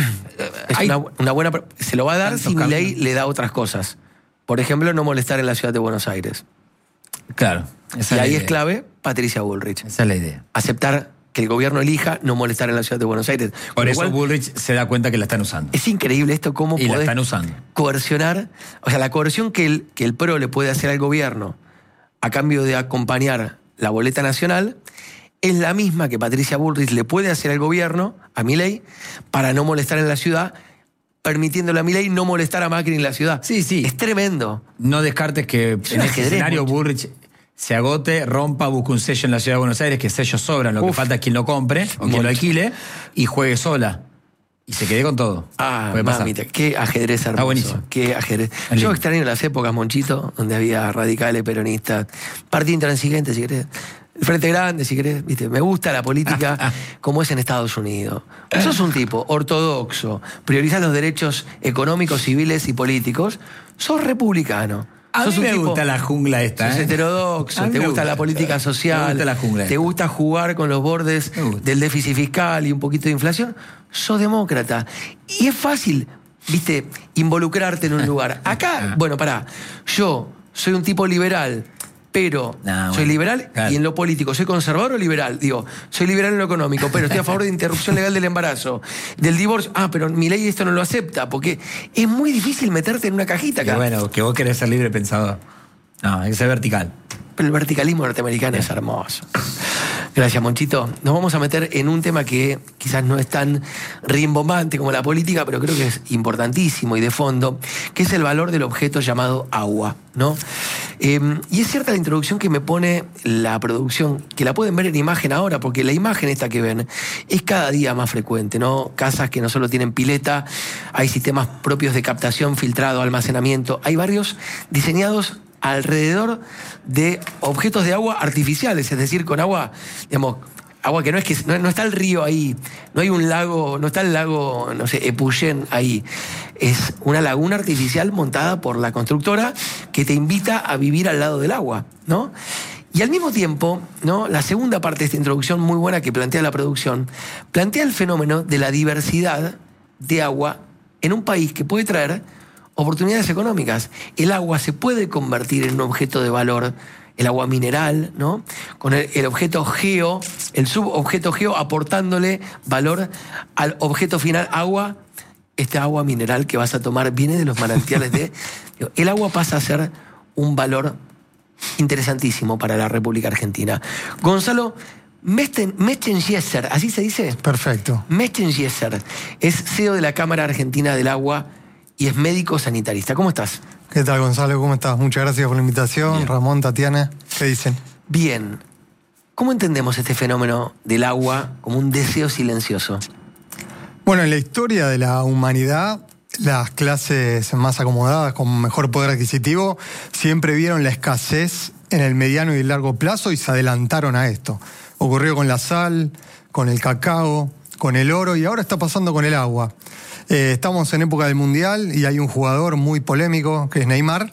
es una, una buena... Se lo va a dar si Milei le da otras cosas. Por ejemplo, no molestar en la ciudad de Buenos Aires. Claro. Esa y es ahí es clave Patricia Bullrich. Esa es la idea. Aceptar que el gobierno elija no molestar en la ciudad de Buenos Aires. Por eso Bullrich se da cuenta que la están usando. Es increíble esto, cómo y la están usando. Coercionar, o sea, la coerción que el, que el P R O le puede hacer al gobierno a cambio de acompañar la boleta nacional es la misma que Patricia Bullrich le puede hacer al gobierno, a Milei, para no molestar en la ciudad, permitiéndole a Milei no molestar a Macri en la ciudad. Sí, sí. Es tremendo. No descartes que es en este escenario mucho. Bullrich se agote, rompa, busque un sello en la ciudad de Buenos Aires, que sellos sobran, lo Uf. que falta es quien lo compre o quien lo alquile, y juegue sola. Y se quede con todo. Ah, mamita, qué ajedrez hermoso. Ah, buenísimo. Qué ajedrez. Yo extraño las épocas, Monchito, donde había radicales, peronistas, partido intransigente, si querés, el Frente Grande, si querés, ¿viste? Me gusta la política ah, ah. como es en Estados Unidos. Vos sos un tipo ortodoxo, priorizás los derechos económicos, civiles y políticos, sos republicano. A mí me tipo, gusta la jungla esta. Sos ¿eh? heterodoxo, te gusta, gusta la política social, me gusta la jungla te gusta jugar con los bordes del déficit fiscal y un poquito de inflación. Sos demócrata. Y es fácil, viste, involucrarte en un lugar. Acá, bueno, pará, yo soy un tipo liberal, pero no, bueno, soy liberal claro. y en lo político, ¿soy conservador o liberal? Digo, soy liberal en lo económico, pero estoy a favor de interrupción legal del embarazo, del divorcio. Ah, pero mi ley esto no lo acepta, porque es muy difícil meterte en una cajita acá. Que bueno, que vos querés ser libre pensador. No, hay que ser vertical. Pero el verticalismo norteamericano es hermoso. Gracias, Monchito. Nos vamos a meter en un tema que quizás no es tan rimbombante como la política, pero creo que es importantísimo y de fondo, que es el valor del objeto llamado agua, ¿no? Eh, y es cierta la introducción que me pone la producción, que la pueden ver en imagen ahora, porque la imagen esta que ven es cada día más frecuente, ¿no? Casas que no solo tienen pileta, hay sistemas propios de captación, filtrado, almacenamiento, hay barrios diseñados alrededor de objetos de agua artificiales, es decir, con agua, digamos, agua que no es que no, no está el río ahí, no hay un lago, no está el lago, no sé, Epuyén ahí. Es una laguna artificial montada por la constructora que te invita a vivir al lado del agua, ¿no? Y al mismo tiempo, ¿no? La segunda parte de esta introducción muy buena que plantea la producción, plantea el fenómeno de la diversidad de agua en un país que puede traer oportunidades económicas. El agua se puede convertir en un objeto de valor, el agua mineral, ¿no? Con el, el objeto geo, el subobjeto geo aportándole valor al objeto final agua. Esta agua mineral que vas a tomar viene de los manantiales de... El agua pasa a ser un valor interesantísimo para la República Argentina. Gonzalo Mechengiesser, ¿así se dice? Perfecto. Mechengiesser es C E O de la Cámara Argentina del Agua y es médico sanitarista. ¿Cómo estás? ¿Qué tal, Gonzalo? ¿Cómo estás? Muchas gracias por la invitación. Bien. Ramón, Tatiana, ¿qué dicen? Bien. ¿Cómo entendemos este fenómeno del agua como un deseo silencioso? Bueno, en la historia de la humanidad, las clases más acomodadas, con mejor poder adquisitivo, siempre vieron la escasez en el mediano y el largo plazo y se adelantaron a esto. Ocurrió con la sal, con el cacao, con el oro y ahora está pasando con el agua. Eh, estamos en época del Mundial y hay un jugador muy polémico que es Neymar,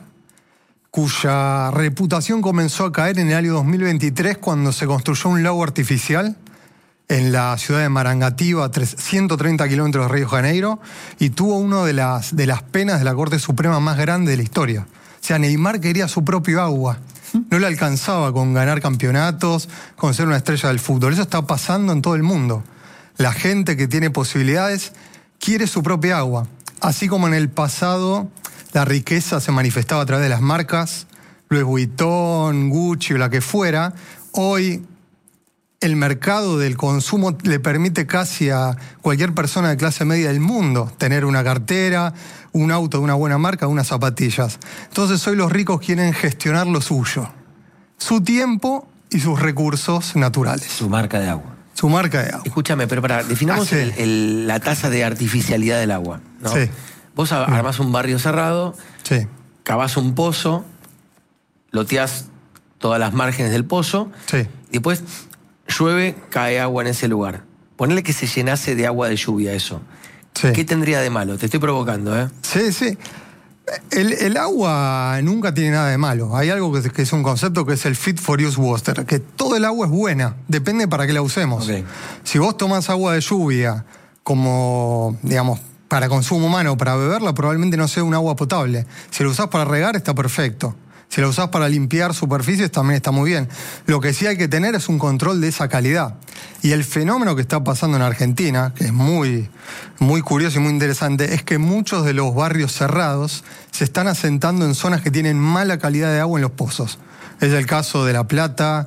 cuya reputación comenzó a caer en el año dos mil veintitrés cuando se construyó un lago artificial en la ciudad de Marangatío, a ciento treinta kilómetros de Río de Janeiro, y tuvo una de las, de las penas de la Corte Suprema más grande de la historia. O sea, Neymar quería su propio agua. No le alcanzaba con ganar campeonatos, con ser una estrella del fútbol. Eso está pasando en todo el mundo. La gente que tiene posibilidades quiere su propia agua. Así como en el pasado la riqueza se manifestaba a través de las marcas, Louis Vuitton, Gucci o la que fuera, hoy el mercado del consumo le permite casi a cualquier persona de clase media del mundo tener una cartera, un auto de una buena marca, unas zapatillas. Entonces hoy los ricos quieren gestionar lo suyo, su tiempo y sus recursos naturales. Su marca de agua. Su marca de agua. Escúchame, pero para, definamos Ah, sí. el, el, la tasa de artificialidad del agua, ¿no? Sí. Vos armás un barrio cerrado, Sí. cavás un pozo, loteás todas las márgenes del pozo, Sí. y después llueve, cae agua en ese lugar. Ponele que se llenase de agua de lluvia eso. Sí. ¿Qué tendría de malo? Te estoy provocando, ¿eh? Sí, sí. El, el agua nunca tiene nada de malo. Hay algo que, que es un concepto que es el fit for use water, que todo el agua es buena, depende para qué la usemos. Okay. Si vos tomás agua de lluvia como, digamos, para consumo humano, para beberla, probablemente no sea un agua potable. Si la usás para regar, está perfecto. Si la usás para limpiar superficies, también está muy bien. Lo que sí hay que tener es un control de esa calidad. Y el fenómeno que está pasando en Argentina, que es muy, muy curioso y muy interesante, es que muchos de los barrios cerrados se están asentando en zonas que tienen mala calidad de agua en los pozos. Es el caso de La Plata,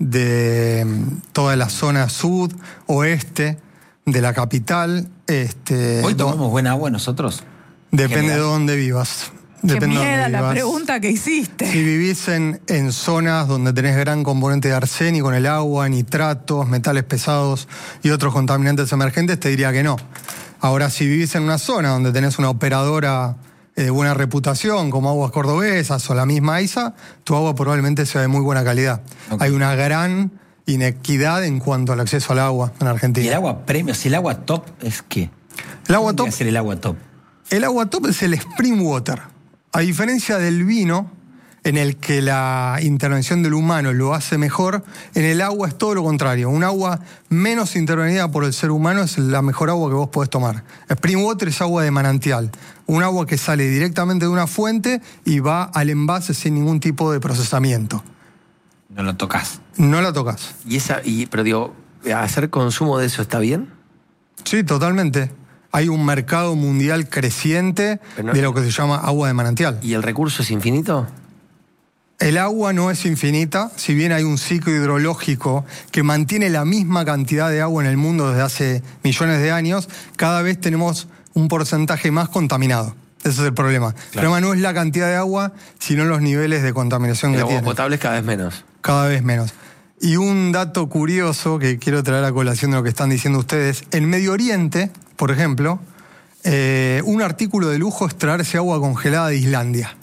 de toda la zona sur, oeste, de la capital. Este, ¿Hoy tomamos buena agua nosotros? Depende General. de dónde vivas. Qué Depende de miedo dónde la vivas. pregunta que hiciste. Si vivís en, en zonas donde tenés gran componente de arsénico en el agua, nitratos, metales pesados y otros contaminantes emergentes, te diría que no. Ahora, si vivís en una zona donde tenés una operadora de buena reputación, como Aguas Cordobesas o la misma AISA, tu agua probablemente sea de muy buena calidad. Okay. Hay una gran inequidad en cuanto al acceso al agua en Argentina. ¿Y el agua premium? Si el agua top es qué? El agua ¿Qué top, tiene que ser el agua top? el agua top es el spring water. A diferencia del vino, en el que la intervención del humano lo hace mejor, en el agua es todo lo contrario. Un agua menos intervenida por el ser humano es la mejor agua que vos podés tomar. Spring water es agua de manantial, un agua que sale directamente de una fuente y va al envase sin ningún tipo de procesamiento. No lo tocas. No la tocas. Y esa, y, pero digo, ¿hacer consumo de eso está bien? Sí, totalmente. Hay un mercado mundial creciente no, de lo que se llama agua de manantial. ¿Y el recurso es infinito? El agua no es infinita, si bien hay un ciclo hidrológico que mantiene la misma cantidad de agua en el mundo desde hace millones de años, cada vez tenemos un porcentaje más contaminado. Ese es el problema. Claro. El problema no es la cantidad de agua, sino los niveles de contaminación el que agua tiene. potable es cada vez menos. Cada vez menos. Y un dato curioso que quiero traer a colación de lo que están diciendo ustedes, en Medio Oriente, por ejemplo, eh, un artículo de lujo es traerse agua congelada de Islandia.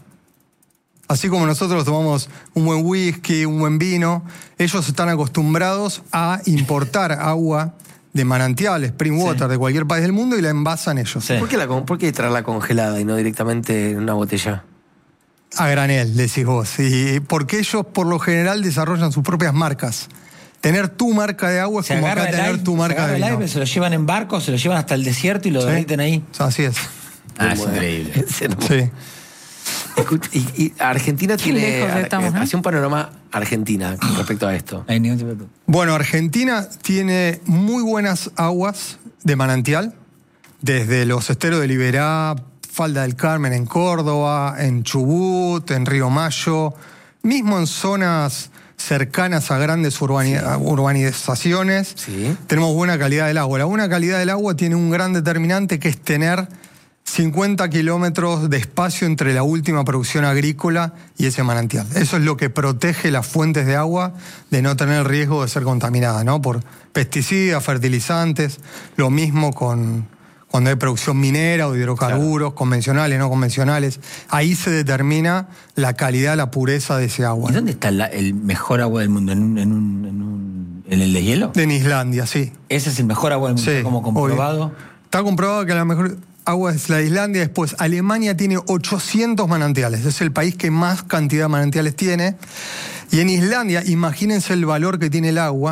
Así como nosotros tomamos un buen whisky, un buen vino, ellos están acostumbrados a importar agua de manantial, spring water, sí, de cualquier país del mundo y la envasan ellos. Sí. ¿Por qué, la, ¿Por qué traerla congelada y no directamente en una botella? A granel, decís vos. Y porque ellos, por lo general, desarrollan sus propias marcas. Tener tu marca de agua es se como acá tener aire, tu marca de vino. El aire, se lo llevan en barcos, se lo llevan hasta el desierto y lo ¿sí? derriten ahí. Así es. Ah, es increíble. Sí. Escucha, y, y Argentina Qué tiene... estamos, ¿no? Hace un panorama Argentina con respecto a esto. Bueno, Argentina tiene muy buenas aguas de manantial, desde los esteros de Liberá, Falda del Carmen en Córdoba, en Chubut, en Río Mayo, mismo en zonas cercanas a grandes urbani- sí. urbanizaciones, sí. tenemos buena calidad del agua. La buena calidad del agua tiene un gran determinante que es tener cincuenta kilómetros de espacio entre la última producción agrícola y ese manantial. Eso es lo que protege las fuentes de agua de no tener riesgo de ser contaminadas, ¿no? Por pesticidas, fertilizantes, lo mismo con cuando hay producción minera o de hidrocarburos, claro, convencionales, no convencionales. Ahí se determina la calidad, la pureza de ese agua. ¿Y dónde está la, el mejor agua del mundo? ¿En, un, en, un, en, un, ¿En el deshielo? En Islandia, sí. ¿Ese es el mejor agua del mundo? Sí, ¿Como comprobado? Obvio. Está comprobado que la mejor agua es la de Islandia. Después, Alemania tiene ochocientos manantiales. Es el país que más cantidad de manantiales tiene. Y en Islandia, imagínense el valor que tiene el agua,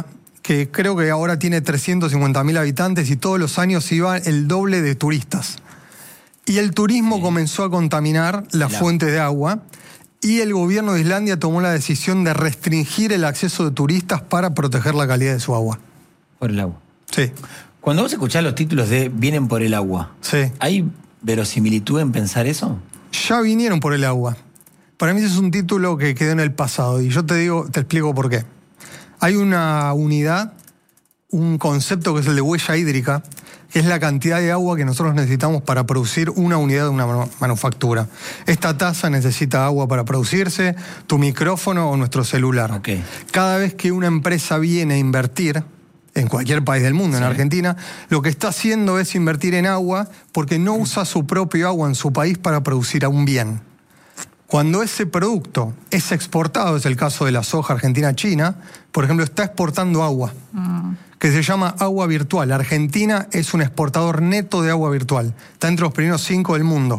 que creo que ahora tiene trescientos cincuenta mil habitantes y todos los años iba el doble de turistas. Y el turismo sí. comenzó a contaminar la claro. fuente de agua y el gobierno de Islandia tomó la decisión de restringir el acceso de turistas para proteger la calidad de su agua. Por el agua. Sí. Cuando vos escuchás los títulos de vienen por el agua, sí. ¿hay verosimilitud en pensar eso? Ya vinieron por el agua. Para mí ese es un título que quedó en el pasado y yo te digo, te explico por qué. Hay una unidad, un concepto que es el de huella hídrica, que es la cantidad de agua que nosotros necesitamos para producir una unidad de una manufactura. Esta taza necesita agua para producirse, tu micrófono o nuestro celular. Okay. Cada vez que una empresa viene a invertir, en cualquier país del mundo, sí. en Argentina, lo que está haciendo es invertir en agua porque no usa su propio agua en su país para producir un bien. Cuando ese producto es exportado, es el caso de la soja argentina-china, por ejemplo, está exportando agua, mm. que se llama agua virtual. Argentina es un exportador neto de agua virtual. Está entre los primeros cinco del mundo.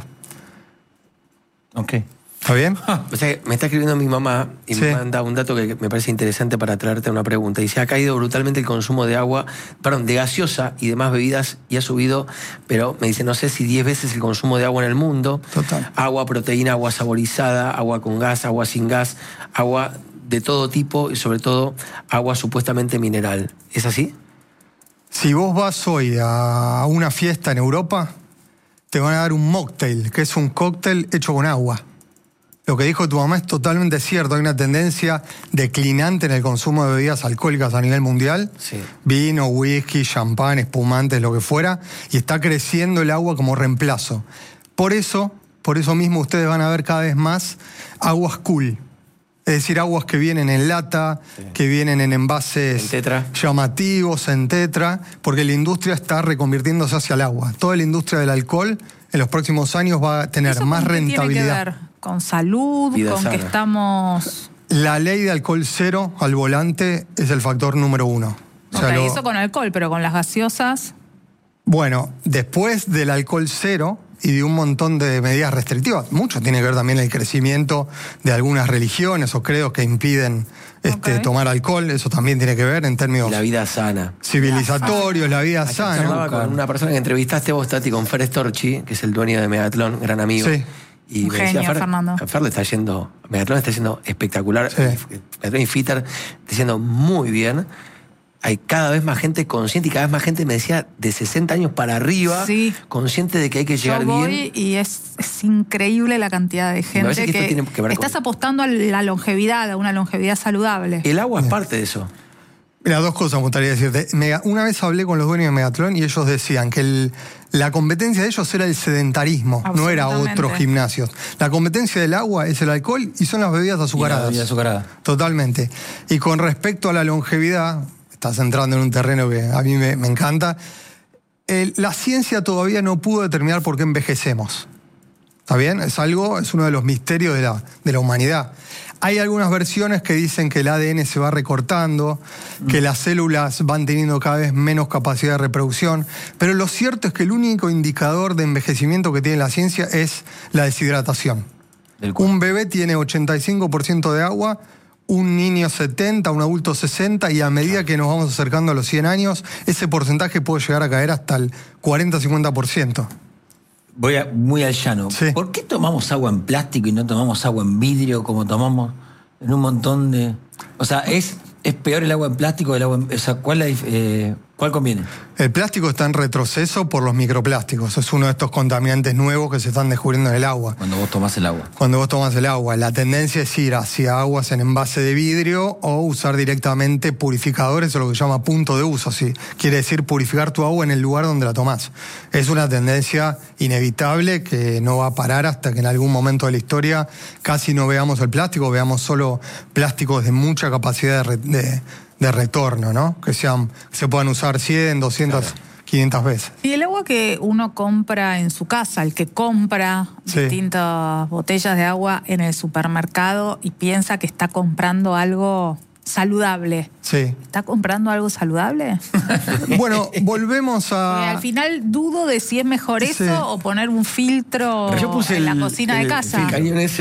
Ok. ¿Está bien? O sea, me está escribiendo mi mamá y sí. me manda un dato que me parece interesante para traerte una pregunta. Dice, ha caído brutalmente el consumo de agua, perdón, de gaseosa y demás bebidas y ha subido, pero me dice, no sé si diez veces el consumo de agua en el mundo. Total. Agua, proteína, agua saborizada, agua con gas, agua sin gas, agua de todo tipo y sobre todo agua supuestamente mineral. ¿Es así? Si vos vas hoy a una fiesta en Europa, te van a dar un mocktail, que es un cóctel hecho con agua. Lo que dijo tu mamá es totalmente cierto. Hay una tendencia declinante en el consumo de bebidas alcohólicas a nivel mundial. Sí. Vino, whisky, champán, espumantes, lo que fuera. Y está creciendo el agua como reemplazo. Por eso, por eso mismo ustedes van a ver cada vez más aguas cool. Es decir, aguas que vienen en lata, sí. que vienen en envases en tetra. llamativos, en tetra, porque la industria está reconvirtiéndose hacia el agua. Toda la industria del alcohol en los próximos años va a tener más rentabilidad. ¿Tiene que ver con salud, Vida con sana. Que estamos...? La ley de alcohol cero al volante es el factor número uno. O sea, okay, lo... eso con alcohol, pero con las gaseosas... Bueno, después del alcohol cero y de un montón de medidas restrictivas, mucho tiene que ver también el crecimiento de algunas religiones o credos que impiden este, okay. tomar alcohol, eso también tiene que ver en términos... La vida sana. Civilizatorios, la vida Aquí sana. Hablaba con una persona que entrevistaste vos, Tati, con Fer Storchi, que es el dueño de Megatlón, gran amigo. Sí. Y un me genio, decía, Fer, Fernando. a Fer le está yendo, Megatlón está yendo espectacular, sí. Megatlón y Fitter está yendo muy bien. Hay cada vez más gente consciente y cada vez más gente, me decía, de sesenta años para arriba, sí. consciente de que hay que llegar Yo voy bien. Y es, es increíble la cantidad de gente que, que, tiene que ver estás con... apostando a la longevidad, a una longevidad saludable. El agua es parte de eso. Mira, dos cosas me gustaría decirte. Una vez hablé con los dueños de Megatlón y ellos decían que el, la competencia de ellos era el sedentarismo, no era otros gimnasios. La competencia del agua es el alcohol y son las bebidas azucaradas. Y la bebida azucarada. Totalmente. Y con respecto a la longevidad, estás entrando en un terreno que a mí me, me encanta, el, la ciencia todavía no pudo determinar por qué envejecemos. ¿Está bien? Es algo, es uno de los misterios de la, de la humanidad. Hay algunas versiones que dicen que el A D N se va recortando, mm. que las células van teniendo cada vez menos capacidad de reproducción, pero lo cierto es que el único indicador de envejecimiento que tiene la ciencia es la deshidratación. Un bebé tiene ochenta y cinco por ciento de agua, un niño setenta, un adulto sesenta, y a medida que nos vamos acercando a los cien años, ese porcentaje puede llegar a caer hasta el cuarenta a cincuenta por ciento. Voy a, muy al llano. Sí. ¿Por qué tomamos agua en plástico y no tomamos agua en vidrio como tomamos en un montón de...? O sea, ¿es, es peor el agua en plástico que el agua en... O sea, ¿cuál, la, eh, ¿cuál conviene? El plástico está en retroceso por los microplásticos. Es uno de estos contaminantes nuevos que se están descubriendo en el agua. Cuando vos tomás el agua. Cuando vos tomás el agua. La tendencia es ir hacia aguas en envase de vidrio o usar directamente purificadores, o lo que se llama punto de uso. ¿Sí? Quiere decir purificar tu agua en el lugar donde la tomás. Es una tendencia inevitable que no va a parar hasta que en algún momento de la historia casi no veamos el plástico, veamos solo plásticos de mucha capacidad de... Re de de retorno, ¿no? Que sean, se puedan usar cien, doscientas, claro. quinientas veces. Y el agua que uno compra en su casa, el que compra sí. distintas botellas de agua en el supermercado y piensa que está comprando algo saludable. Sí. ¿Está comprando algo saludable? Bueno, volvemos a... Porque al final dudo de si es mejor eso sí. o poner un filtro Pero yo puse en el, la cocina el, de casa. El cañón ese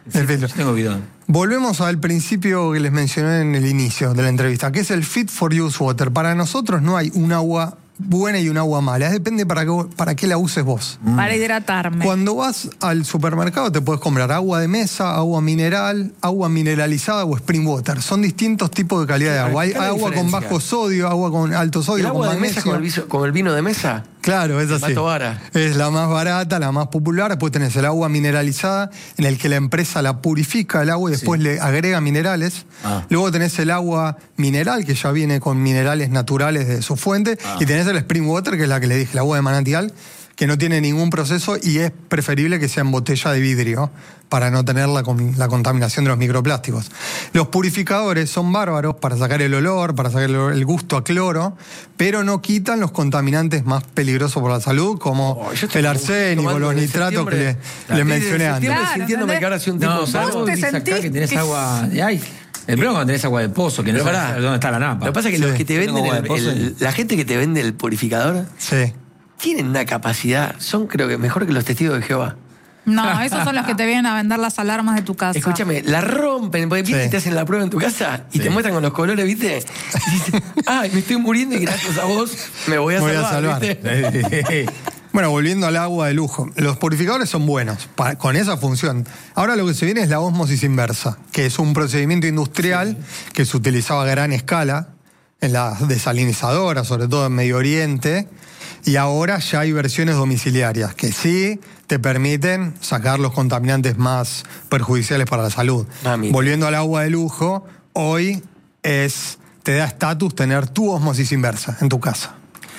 El filtro. Yo tengo bidón. Volvemos al principio que les mencioné en el inicio de la entrevista, que es el fit for use water. Para nosotros no hay un agua buena y un agua mala. Depende para qué, para qué la uses vos. Mm. Para hidratarme. Cuando vas al supermercado te puedes comprar agua de mesa, agua mineral, agua mineralizada o spring water. Son distintos tipos de calidad de agua. Hay agua con bajo sodio, agua con alto sodio, ¿El agua con de mesa con el, viso, con el vino de mesa? Claro, es así. Es la más barata, la más popular. Después tenés el agua mineralizada, en el que la empresa la purifica el agua y después sí. le agrega minerales. Ah. Luego tenés el agua mineral, que ya viene con minerales naturales de su fuente. Ah. Y tenés el spring water, que es la que le dije, el agua de manantial, que no tiene ningún proceso y es preferible que sea en botella de vidrio para no tener la, la contaminación de los microplásticos. Los purificadores son bárbaros para sacar el olor, para sacar el gusto a cloro, pero no quitan los contaminantes más peligrosos por la salud, como oh, el arsénico, los nitratos que le, les mencioné antes. Claro, sintiéndome que ahora soy un tipo no, sano. Vos te sentís que tenés que... agua de ahí. El problema cuando tenés agua de pozo, que no sabes dónde está la napa. Lo que pasa es que sí. los que te venden el, el, la gente que te vende el purificador sí. tienen una capacidad, son creo que mejor que los testigos de Jehová. No, esos son los que te vienen a vender las alarmas de tu casa. Escúchame, la rompen, porque vienen sí. y te hacen la prueba en tu casa y sí. te muestran con los colores, ¿viste? Y dices, ay, me estoy muriendo y gracias a vos me voy a me salvar, voy a salvar. ¿viste? Bueno, volviendo al agua de lujo. Los purificadores son buenos, para, con esa función. Ahora lo que se viene es la ósmosis inversa, que es un procedimiento industrial sí. que se utilizaba a gran escala en las desalinizadoras, sobre todo en Medio Oriente, y ahora ya hay versiones domiciliarias que sí te permiten sacar los contaminantes más perjudiciales para la salud. Mami. Volviendo al agua de lujo, hoy es te da estatus tener tu ósmosis inversa en tu casa.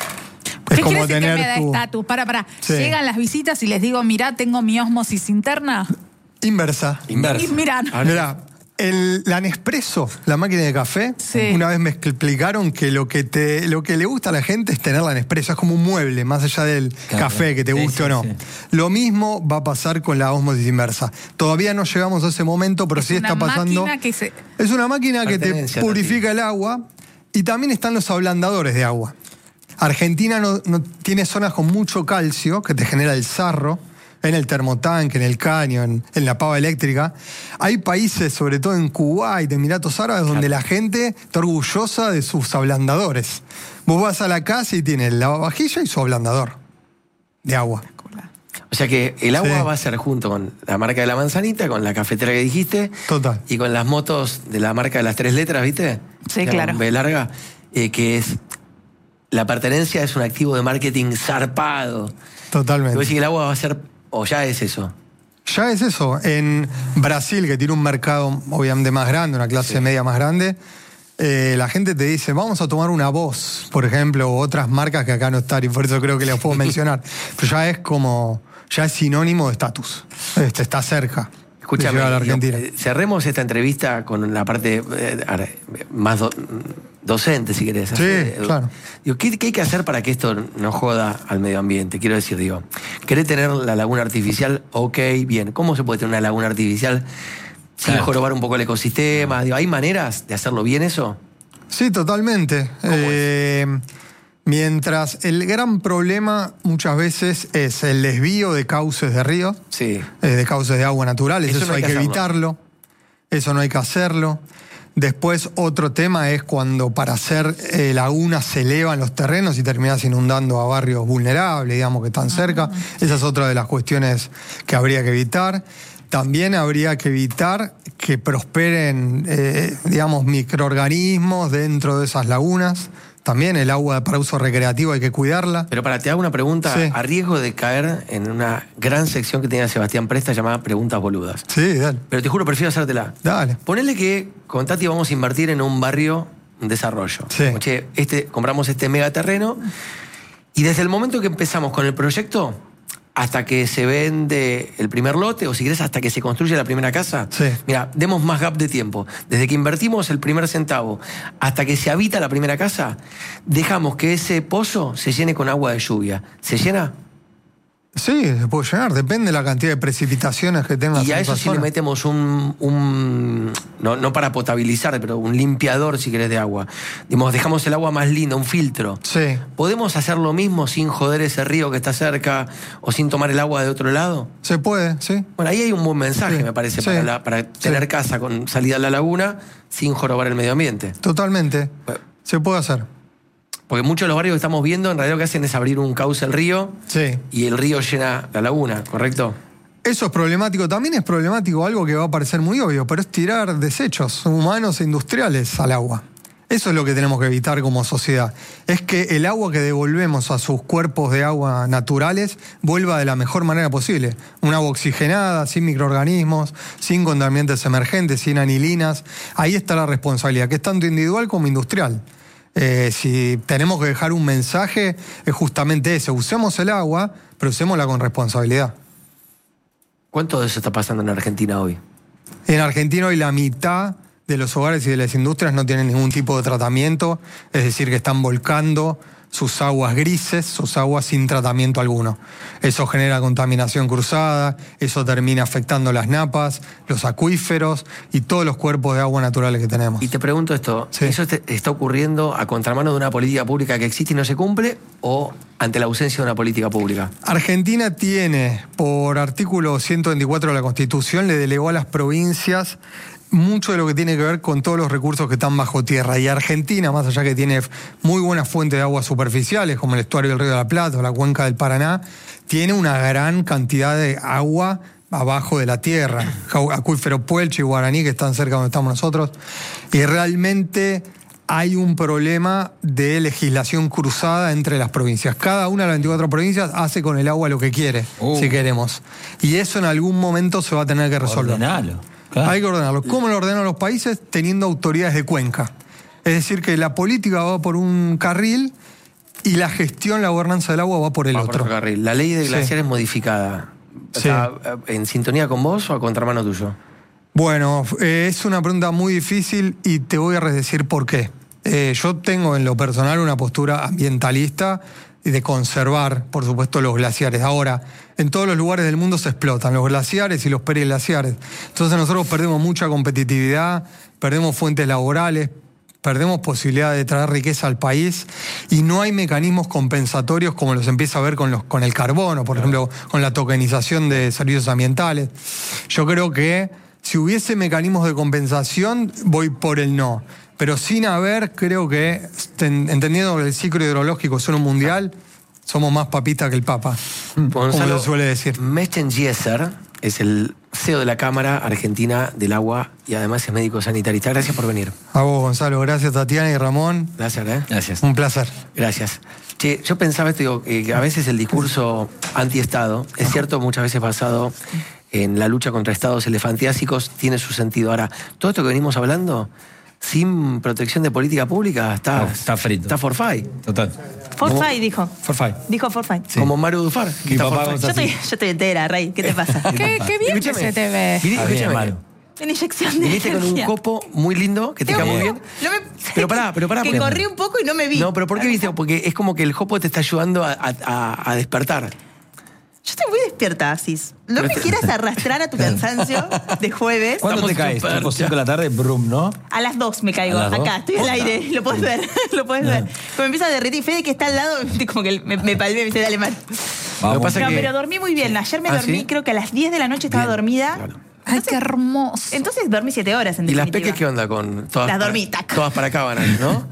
¿Qué es como tener que me da tu... estatus? Para, para. Sí. Llegan las visitas y les digo, mirá, tengo mi ósmosis interna. Inversa. Inversa. Y mirá. Ah, mirá, el, la Nespresso, la máquina de café, sí. una vez me explicaron que lo que te, lo que le gusta a la gente es tener la Nespresso. Es como un mueble, más allá del claro. café, que te guste sí, o no. Sí. Lo mismo va a pasar con la ósmosis inversa. Todavía no llegamos a ese momento, pero es sí está pasando. Que se... Es una máquina que te purifica el agua y también están los ablandadores de agua. Argentina no, no tiene zonas con mucho calcio que te genera el sarro, en el termotanque, en el caño, en, en la pava eléctrica. Hay países, sobre todo en Kuwait, Emiratos Árabes, claro. donde la gente está orgullosa de sus ablandadores. Vos vas a la casa y tiene el lavavajilla y su ablandador de agua. O sea que el agua sí. va a ser junto con la marca de la manzanita, con la cafetera que dijiste. Total. Y con las motos de la marca de las tres letras, ¿viste? Sí, claro. B larga, eh, que es... La pertenencia es un activo de marketing zarpado. Totalmente. ¿Vos decís que el agua va a ser, o ya es eso? Ya es eso. En Brasil, que tiene un mercado obviamente más grande, una clase sí. media más grande, eh, la gente te dice, vamos a tomar una Voz, por ejemplo, o otras marcas que acá no están, y por eso creo que les puedo mencionar. Pero ya es como, ya es sinónimo de estatus. Este, está cerca. Escúchame, a la Argentina. Yo, cerremos esta entrevista con la parte eh, más do, docente, si querés. Sí, eh, claro. Digo, ¿qué, ¿Qué hay que hacer para que esto no joda al medio ambiente? Quiero decir, digo, ¿querés tener la laguna artificial? Ok, bien. ¿Cómo se puede tener una laguna artificial sin claro. jorobar un poco el ecosistema? Digo, ¿hay maneras de hacerlo bien eso? Sí, totalmente. Eh, mientras el gran problema muchas veces es el desvío de cauces de ríos, sí. eh, de cauces de agua naturales, eso, eso no hay, hay que, que evitarlo, eso no hay que hacerlo. Después otro tema es cuando para hacer eh, lagunas se elevan los terrenos y terminas inundando a barrios vulnerables, digamos, que están cerca. Esa es otra de las cuestiones que habría que evitar. También habría que evitar que prosperen, eh, digamos, microorganismos dentro de esas lagunas. También el agua para uso recreativo hay que cuidarla. Pero para, te hago una pregunta, sí. a riesgo de caer en una gran sección que tenía Sebastián Presta llamada Preguntas Boludas. Sí, dale. Pero te juro, prefiero hacértela. Dale. Ponele que con Tati vamos a invertir en un barrio en desarrollo. Sí. Como, che, este, compramos este megaterreno y desde el momento que empezamos con el proyecto hasta que se vende el primer lote, o si querés, hasta que se construye la primera casa. Sí. Mira, demos más gap de tiempo. Desde que invertimos el primer centavo hasta que se habita la primera casa, dejamos que ese pozo se llene con agua de lluvia. ¿Se llena? Sí, se puede llenar, depende de la cantidad de precipitaciones que tenga. Y a eso sí le metemos un, un no, no para potabilizar, pero un limpiador, si querés, de agua. Digamos, dejamos el agua más linda, un filtro. Sí. ¿Podemos hacer lo mismo sin joder ese río que está cerca o sin tomar el agua de otro lado? Se puede, sí. Bueno, ahí hay un buen mensaje, sí, me parece, sí, para, la, para tener sí. casa con salida a la laguna sin jorobar el medio ambiente. Totalmente. Bueno, se puede hacer. Porque muchos de los barrios que estamos viendo, en realidad lo que hacen es abrir un cauce al río, sí, y el río llena la laguna, ¿correcto? Eso es problemático. También es problemático algo que va a parecer muy obvio, pero es tirar desechos humanos e industriales al agua. Eso es lo que tenemos que evitar como sociedad. Es que el agua que devolvemos a sus cuerpos de agua naturales vuelva de la mejor manera posible. Un agua oxigenada, sin microorganismos, sin contaminantes emergentes, sin anilinas. Ahí está la responsabilidad, que es tanto individual como industrial. Eh, si tenemos que dejar un mensaje, es justamente ese: usemos el agua, pero usémosla con responsabilidad. ¿Cuánto de eso está pasando en Argentina hoy? En Argentina hoy la mitad de los hogares y de las industrias no tienen ningún tipo de tratamiento, es decir, que están volcando sus aguas grises, sus aguas sin tratamiento alguno. Eso genera contaminación cruzada, eso termina afectando las napas, los acuíferos y todos los cuerpos de agua naturales que tenemos. Y te pregunto esto, sí. ¿eso está ocurriendo a contramano de una política pública que existe y no se cumple o ante la ausencia de una política pública? Argentina tiene, por artículo ciento veinticuatro de la Constitución, le delegó a las provincias mucho de lo que tiene que ver con todos los recursos que están bajo tierra. Y Argentina, más allá que tiene muy buenas fuentes de aguas superficiales, como el estuario del Río de la Plata o la cuenca del Paraná, tiene una gran cantidad de agua abajo de la tierra. Acuífero Puelche y Guaraní, que están cerca donde estamos nosotros. Y realmente hay un problema de legislación cruzada entre las provincias. Cada una de las veinticuatro provincias hace con el agua lo que quiere, uh. si queremos. Y eso en algún momento se va a tener que resolver. Ordenalo. Claro. Hay que ordenarlo. ¿Cómo lo ordenan los países? Teniendo autoridades de cuenca. Es decir, que la política va por un carril y la gestión, la gobernanza del agua va por el va otro. Por otro carril. La ley de glaciares sí. modificada, sí. ¿está en sintonía con vos o a contramano tuyo? Bueno, eh, es una pregunta muy difícil y te voy a decir por qué. Eh, yo tengo en lo personal una postura ambientalista y de conservar, por supuesto, los glaciares. Ahora, en todos los lugares del mundo se explotan los glaciares y los periglaciares. Entonces nosotros perdemos mucha competitividad, perdemos fuentes laborales, perdemos posibilidad de traer riqueza al país y no hay mecanismos compensatorios como los empieza a ver con, los, con el carbono, por ejemplo, con la tokenización de servicios ambientales. Yo creo que si hubiese mecanismos de compensación, voy por el no. Pero sin haber, creo que, entendiendo que el ciclo hidrológico es uno mundial, somos más papita que el Papa, Gonzalo, como lo suele decir. Mechengieser es el C E O de la Cámara Argentina del Agua y además es médico sanitarista. Gracias por venir. A vos, Gonzalo. Gracias, Tatiana y Ramón. Gracias, ¿eh? Gracias. Un placer. Gracias. Che, yo pensaba esto, digo, que a veces el discurso anti-Estado, es cierto, muchas veces basado en la lucha contra estados elefantiásicos, tiene su sentido. Ahora, todo esto que venimos hablando, sin protección de política pública, está, no, está frito. Está forfait. Total. Forfait dijo. Forfait. Dijo forfait. Sí. Como Maru Dufar. Mi papá yo, estoy, yo estoy entera, Rey. ¿Qué te pasa? ¿Qué, qué bien que se te ve. Escúchame. Una inyección de Viniste con un copo muy lindo, que te queda muy bien. No me... Pero pará, pero pará. Que porque... corrí un poco y no me vi. No, pero ¿por qué viste? Porque es como que el jopo te está ayudando a, a, a despertar. Yo estoy muy despierta, Asís. No me quieras arrastrar a tu cansancio de jueves. ¿Cuándo te caes? Tipo cinco de la tarde, brum, ¿no? A las dos me caigo. Acá, estoy al aire. Lo puedes ver. Lo puedes ver. Como empieza a derretir. Fede, que está al lado, como que me, me palmé y me dice, dale, mal. Lo que pasa no, que... pero dormí muy bien. Ayer me ¿Ah, dormí, sí? creo que a las diez de la noche estaba bien, dormida. Claro. Ay, qué hermoso. Entonces dormí siete horas, en ¿Y definitiva. las peques qué onda con todas? Las para, dormí, tac. Todas para Cábana, ¿no?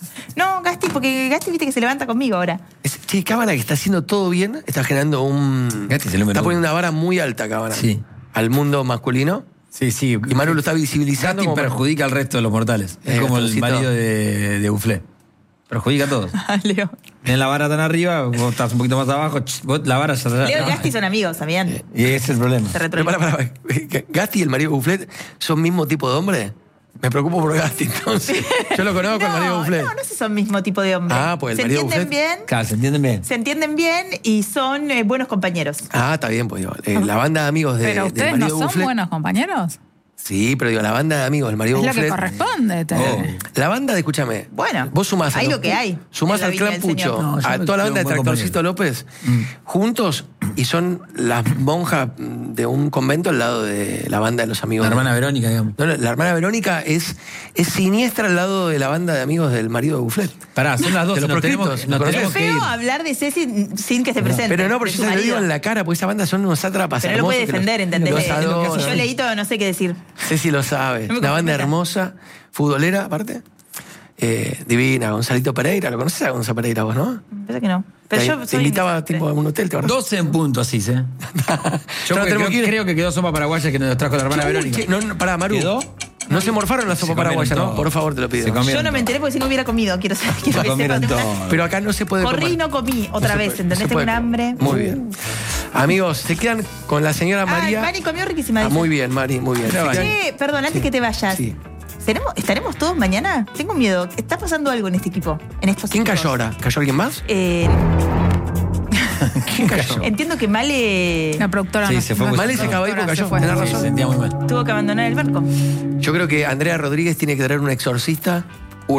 No, Gasti, porque Gasti viste que se levanta conmigo ahora. Es, che, Cábana, que está haciendo todo bien, está generando un... Gasti es el número Está poniendo uno. una vara muy alta, Cábana. Sí. Al mundo masculino. Sí, sí. Y Manu lo está visibilizando. Gasti como... perjudica al resto de los mortales. Eh, es como el Gastoncito. marido de, de Uflé. Perjudica a todos. Leo. Tienes la vara tan arriba, vos estás un poquito más abajo, vos, la vara ya está. Leo y Gasti son amigos también. Y ese es el problema. Se Pero pará, retroalimentan. pará, pará. ¿Gasti y el marido Bufflet son mismo tipo de hombre? Me preocupo por Gasti, entonces. Yo lo conozco, el marido Bufflet. No, no sé si son mismo tipo de hombre. Ah, pues el se marido entienden Bufflet. bien. Claro, ¿se entienden bien? Se entienden bien y son eh, buenos compañeros. Ah, está bien, pues digo. Eh, la banda de amigos de, Pero del ustedes no marido son Bufflet. buenos compañeros. Sí, pero digo, la banda de amigos del marido Es lo Bufflet. que corresponde. te- Oh. La banda de, escúchame. Bueno, vos sumás. a hay los- lo que hay Sumás en la al viña Clan del Pucho, Señor. No, yo a me toda la creo banda de un buen Tractorcito compañero. López, juntos y son las monjas de un convento al lado de la banda de los amigos. La hermana Verónica, digamos. No, la hermana Verónica es, es siniestra al lado de la banda de amigos del marido de Bufflet. Pará, son las dos. Nos tenemos, nos es feo hablar de Ceci sin que se presente. Pero no, porque yo se lo digo en la cara, porque esa banda son unos sátrapas hermosos. Pero lo puede defender, ¿entendés? Si yo leí todo, no sé qué decir. Ceci lo sabe. No una banda hermosa, futbolera, aparte. Eh, divina, Gonzalito Pereira. ¿Lo conoces a Gonzalo Pereira vos, no? Pensé que no. Pero te, yo te invitaba tipo, a un hotel, ¿te acuerdas? doce en punto, así, ¿eh? Yo creo, que ir... creo que quedó sopa paraguaya que nos trajo la hermana Verónica. No, no, pará, Maru. ¿Quedó? No se morfaron la sopa paraguaya, ¿no? Por favor, te lo pido. Yo no me enteré porque si no hubiera comido. Quiero saber. Quiero se comieron todo. Pero acá no se puede Corrí comer. y no comí otra no vez, ¿entendés? No Tengo un hambre. Muy bien. Amigos, se quedan con la señora María. Ay, Mari comió riquísima. Ah, muy bien, Mari, muy bien. Sí, perdón, antes sí. que te vayas. Sí. ¿Seremos, ¿Estaremos todos mañana? Tengo miedo. ¿Está pasando algo en este equipo? En estos ¿Quién equipos? cayó ahora? ¿Cayó alguien más? Eh... ¿Quién cayó? Entiendo que Male... La productora sí, no se fue. no, Male se acabó y cayó. Me da razón. Se sentía muy mal. Tuvo que abandonar el barco. Yo creo que Andrea Rodríguez tiene que traer un exorcista